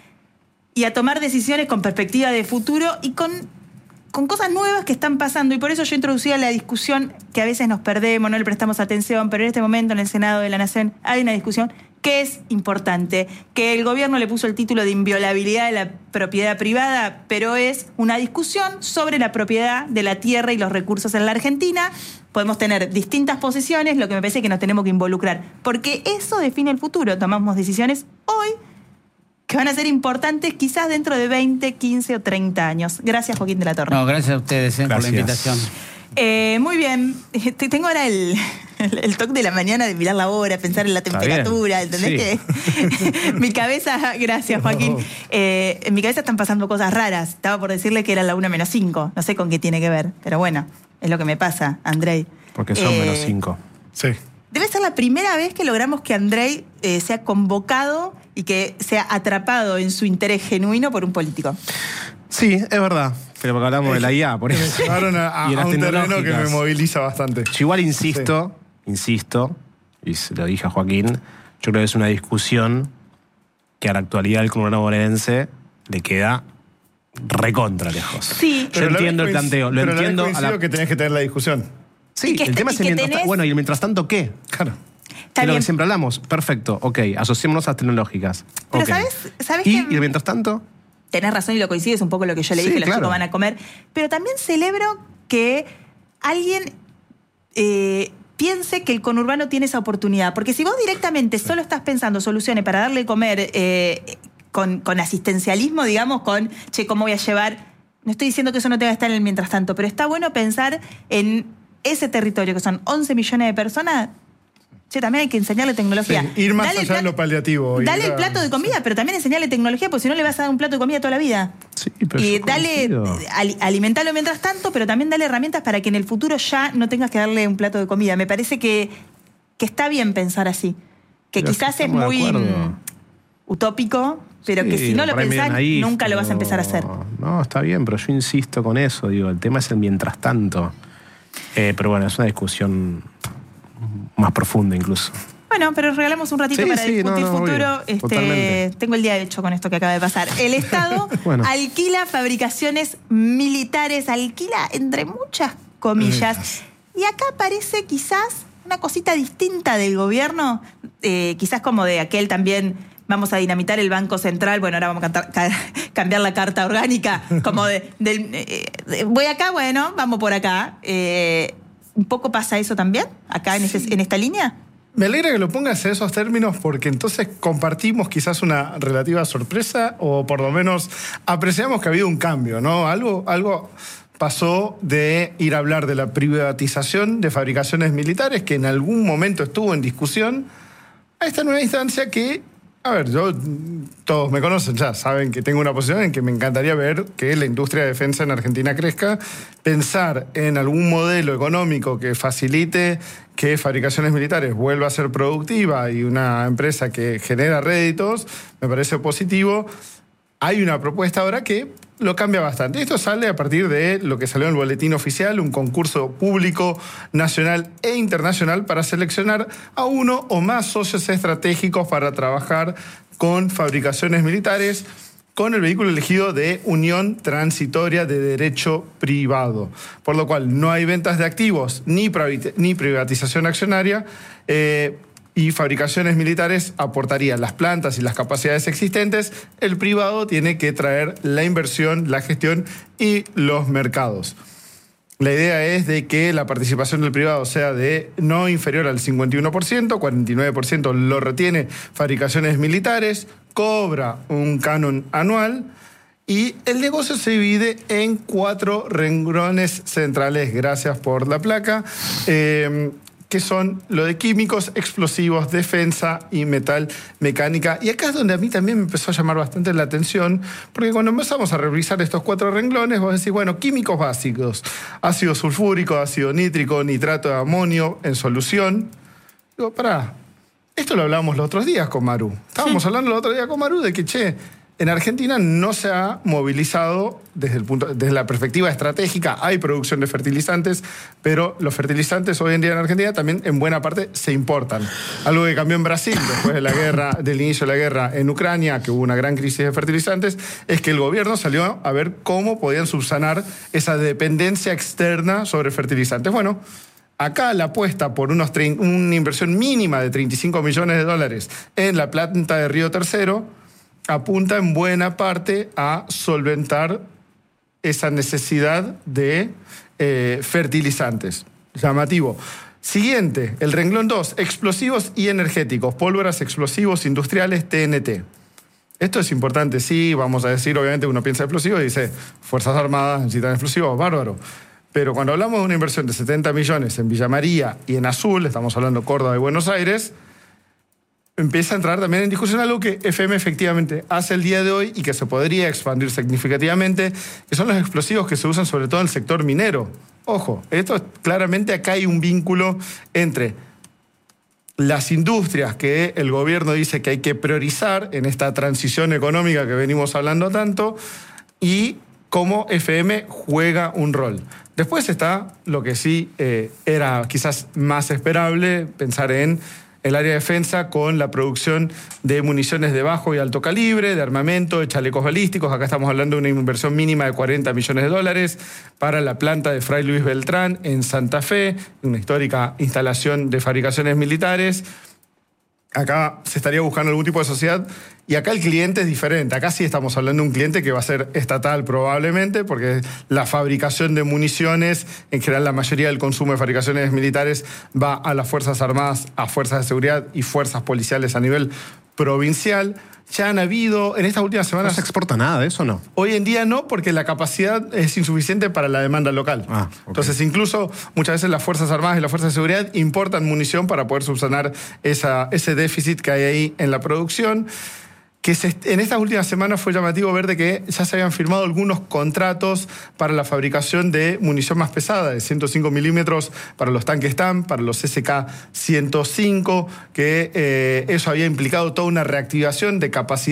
S1: y a tomar decisiones con perspectiva de futuro y con, con cosas nuevas que están pasando. Y por eso yo introducía la discusión que a veces nos perdemos, no le prestamos atención, pero en este momento en el Senado de la Nación hay una discusión que es importante, que el gobierno le puso el título de inviolabilidad de la propiedad privada, pero es una discusión sobre la propiedad de la tierra y los recursos en la Argentina. Podemos tener distintas posiciones, lo que me parece que nos tenemos que involucrar, porque eso define el futuro. Tomamos decisiones hoy que van a ser importantes quizás dentro de veinte, quince o treinta años. Gracias, Joaquín de la Torre.
S4: No, gracias a ustedes eh, por la
S3: Gracias.
S4: invitación.
S1: Eh, muy bien. Te- Tengo ahora el, el, el toque de la mañana de mirar la hora, pensar en la
S3: Está
S1: temperatura,
S3: bien.
S1: ¿entendés?
S3: Sí.
S1: Que mi cabeza, gracias Joaquín, eh, en mi cabeza están pasando cosas raras. Estaba por decirle que era la una menos cinco. No sé con qué tiene que ver, pero bueno, es lo que me pasa, Andrei.
S3: Porque son
S1: Eh,
S3: menos cinco.
S2: Sí.
S1: Debe ser la primera vez que logramos que Andrei eh, sea convocado y que sea atrapado en su interés genuino por un político.
S3: Sí, es verdad. Pero porque hablamos de la I A, por
S2: Me
S3: eso.
S2: llevaron a, a-
S3: Y de
S2: a
S3: las
S2: un terreno que me
S3: tecnológicas.
S2: moviliza bastante.
S3: Yo igual insisto, insisto, y se lo dije a Joaquín, yo creo que es una discusión que a la actualidad del conurbano bonaerense le queda recontra lejos.
S1: Sí.
S3: Yo
S2: Pero a la
S3: entiendo
S2: vez
S3: el planteo,
S2: coinc-
S3: lo
S2: pero a la vez
S3: entiendo a
S2: coincido
S3: la-
S2: que tenés que tener la discusión.
S3: Sí,
S1: Y que
S3: el
S1: este-
S3: tema
S1: y
S3: es el
S1: que
S3: mientras
S1: tenés-
S3: Bueno, y el mientras tanto, ¿qué?
S2: Claro.
S1: Está
S3: Que lo
S1: bien.
S3: que siempre hablamos. Perfecto, ok, asociémonos a las tecnológicas.
S1: Pero
S3: Ok.
S1: ¿sabes- sabes
S3: ¿Y,
S1: que-
S3: y el mientras tanto?
S1: Tenés razón y lo coincides un poco lo que yo le
S3: Sí,
S1: dije, los
S3: claro.
S1: chicos van a comer. Pero también celebro que alguien eh, piense que el conurbano tiene esa oportunidad. Porque si vos directamente solo estás pensando soluciones para darle de comer, eh, con, con asistencialismo, digamos, con, che, ¿cómo voy a llevar? No estoy diciendo que eso no tenga que estar en el mientras tanto, pero está bueno pensar en ese territorio, que son once millones de personas. Che, también hay que enseñarle tecnología.
S2: Sí, ir más
S1: dale
S2: allá de lo paliativo.
S1: Dale
S2: ir a-
S1: el plato de comida, pero también enseñarle tecnología, porque si no le vas a dar un plato de comida toda la vida.
S3: Sí, pero
S1: Y
S3: yo
S1: dale,
S3: coincido.
S1: al- alimentalo mientras tanto, pero también dale herramientas para que en el futuro ya no tengas que darle un plato de comida. Me parece que, que está bien pensar así. Que
S3: Pero
S1: quizás
S3: es que
S1: es
S3: estamos de
S1: muy
S3: acuerdo.
S1: mm, utópico, pero que
S3: Sí,
S1: si no lo
S3: por ahí medio
S1: pensás,
S3: naif,
S1: nunca lo vas a
S3: pero-
S1: empezar a hacer.
S3: No, está bien, pero yo insisto con eso, digo, el tema es el mientras tanto. Eh, pero bueno, es una discusión más profunda incluso.
S1: Bueno, pero regalamos un ratito
S3: Sí,
S1: para
S3: sí,
S1: discutir
S3: no, no,
S1: futuro.
S3: obvio,
S1: Este,
S3: totalmente.
S1: tengo el día hecho con esto que acaba de pasar. El Estado
S3: Bueno.
S1: alquila fabricaciones militares, alquila entre muchas comillas. Y acá aparece quizás una cosita distinta del gobierno, eh, quizás como de aquel también, vamos a dinamitar el Banco Central, bueno, ahora vamos a cantar- ca- cambiar la carta orgánica, como de, del, eh, de- voy acá, bueno, vamos por acá. Eh, ¿Un poco pasa eso también, acá en, ese- en esta línea?
S2: Me alegra que lo pongas en esos términos porque entonces compartimos quizás una relativa sorpresa o por lo menos apreciamos que ha habido un cambio, ¿no? Algo, algo pasó de ir a hablar de la privatización de fabricaciones militares que en algún momento estuvo en discusión a esta nueva instancia que, a ver, yo, todos me conocen ya, saben que tengo una posición en que me encantaría ver que la industria de defensa en Argentina crezca, pensar en algún modelo económico que facilite que fabricaciones militares vuelva a ser productiva y una empresa que genera réditos, me parece positivo. Hay una propuesta ahora que lo cambia bastante. Esto sale a partir de lo que salió en el boletín oficial, un concurso público nacional e internacional para seleccionar a uno o más socios estratégicos para trabajar con fabricaciones militares con el vehículo elegido de unión transitoria de derecho privado. Por lo cual no hay ventas de activos ni pravi- ni privatización accionaria. Eh, y fabricaciones militares aportarían las plantas y las capacidades existentes. El privado tiene que traer la inversión, la gestión y los mercados. La idea es de que la participación del privado sea de no inferior al cincuenta y uno por ciento, cuarenta y nueve por ciento lo retiene fabricaciones militares, cobra un canon anual y el negocio se divide en cuatro renglones centrales, gracias por la placa, eh, que son lo de químicos, explosivos, defensa y metal mecánica. Y acá es donde a mí también me empezó a llamar bastante la atención, porque cuando empezamos a revisar estos cuatro renglones, vos decís, bueno, químicos básicos, ácido sulfúrico, ácido nítrico, nitrato de amonio en solución. Digo, pará, esto lo hablábamos los otros días con Maru. Estábamos sí. hablando el otro día con Maru de que, che, en Argentina no se ha movilizado desde, el punto, desde la perspectiva estratégica. Hay producción de fertilizantes, pero los fertilizantes hoy en día en Argentina también en buena parte se importan. Algo que cambió en Brasil después de la guerra, del inicio de la guerra en Ucrania, que hubo una gran crisis de fertilizantes, es que el gobierno salió a ver cómo podían subsanar esa dependencia externa sobre fertilizantes. Bueno, acá la apuesta por unos una inversión mínima de treinta y cinco millones de dólares en la planta de Río Tercero apunta en buena parte a solventar esa necesidad de eh, fertilizantes. Llamativo. Siguiente, el renglón dos, explosivos y energéticos, pólvoras, explosivos industriales, T N T. Esto es importante, sí, vamos a decir, obviamente uno piensa explosivos y dice, Fuerzas Armadas necesitan explosivos, bárbaro. Pero cuando hablamos de una inversión de setenta millones en Villa María y en Azul, estamos hablando de Córdoba y Buenos Aires, empieza a entrar también en discusión algo que F M efectivamente hace el día de hoy y que se podría expandir significativamente, que son los explosivos que se usan sobre todo en el sector minero. Ojo, esto claramente acá hay un vínculo entre las industrias que el gobierno dice que hay que priorizar en esta transición económica que venimos hablando tanto y cómo F M juega un rol. Después está lo que sí eh, era quizás más esperable, pensar en el área de defensa con la producción de municiones de bajo y alto calibre, de armamento, de chalecos balísticos. Acá estamos hablando de una inversión mínima de cuarenta millones de dólares para la planta de Fray Luis Beltrán en Santa Fe, una histórica instalación de fabricaciones militares. Acá se estaría buscando algún tipo de sociedad y acá el cliente es diferente. Acá sí estamos hablando de un cliente que va a ser estatal probablemente, porque la fabricación de municiones, en general la mayoría del consumo de fabricaciones militares va a las Fuerzas Armadas, a Fuerzas de Seguridad y Fuerzas Policiales a nivel provincial. ya han habido, en estas últimas
S5: ¿No
S2: semanas...
S5: se exporta nada de eso o no?
S2: Hoy en día no, porque la capacidad es insuficiente para la demanda local.
S5: Ah, ok.
S2: Entonces, incluso muchas veces las Fuerzas Armadas y las Fuerzas de Seguridad importan munición para poder subsanar esa, ese déficit que hay ahí en la producción. Que se, en estas últimas semanas fue llamativo ver de que ya se habían firmado algunos contratos para la fabricación de munición más pesada, de ciento cinco milímetros para los tanques T A M, para los S K ciento cinco, que eh, eso había implicado toda una reactivación de capacidad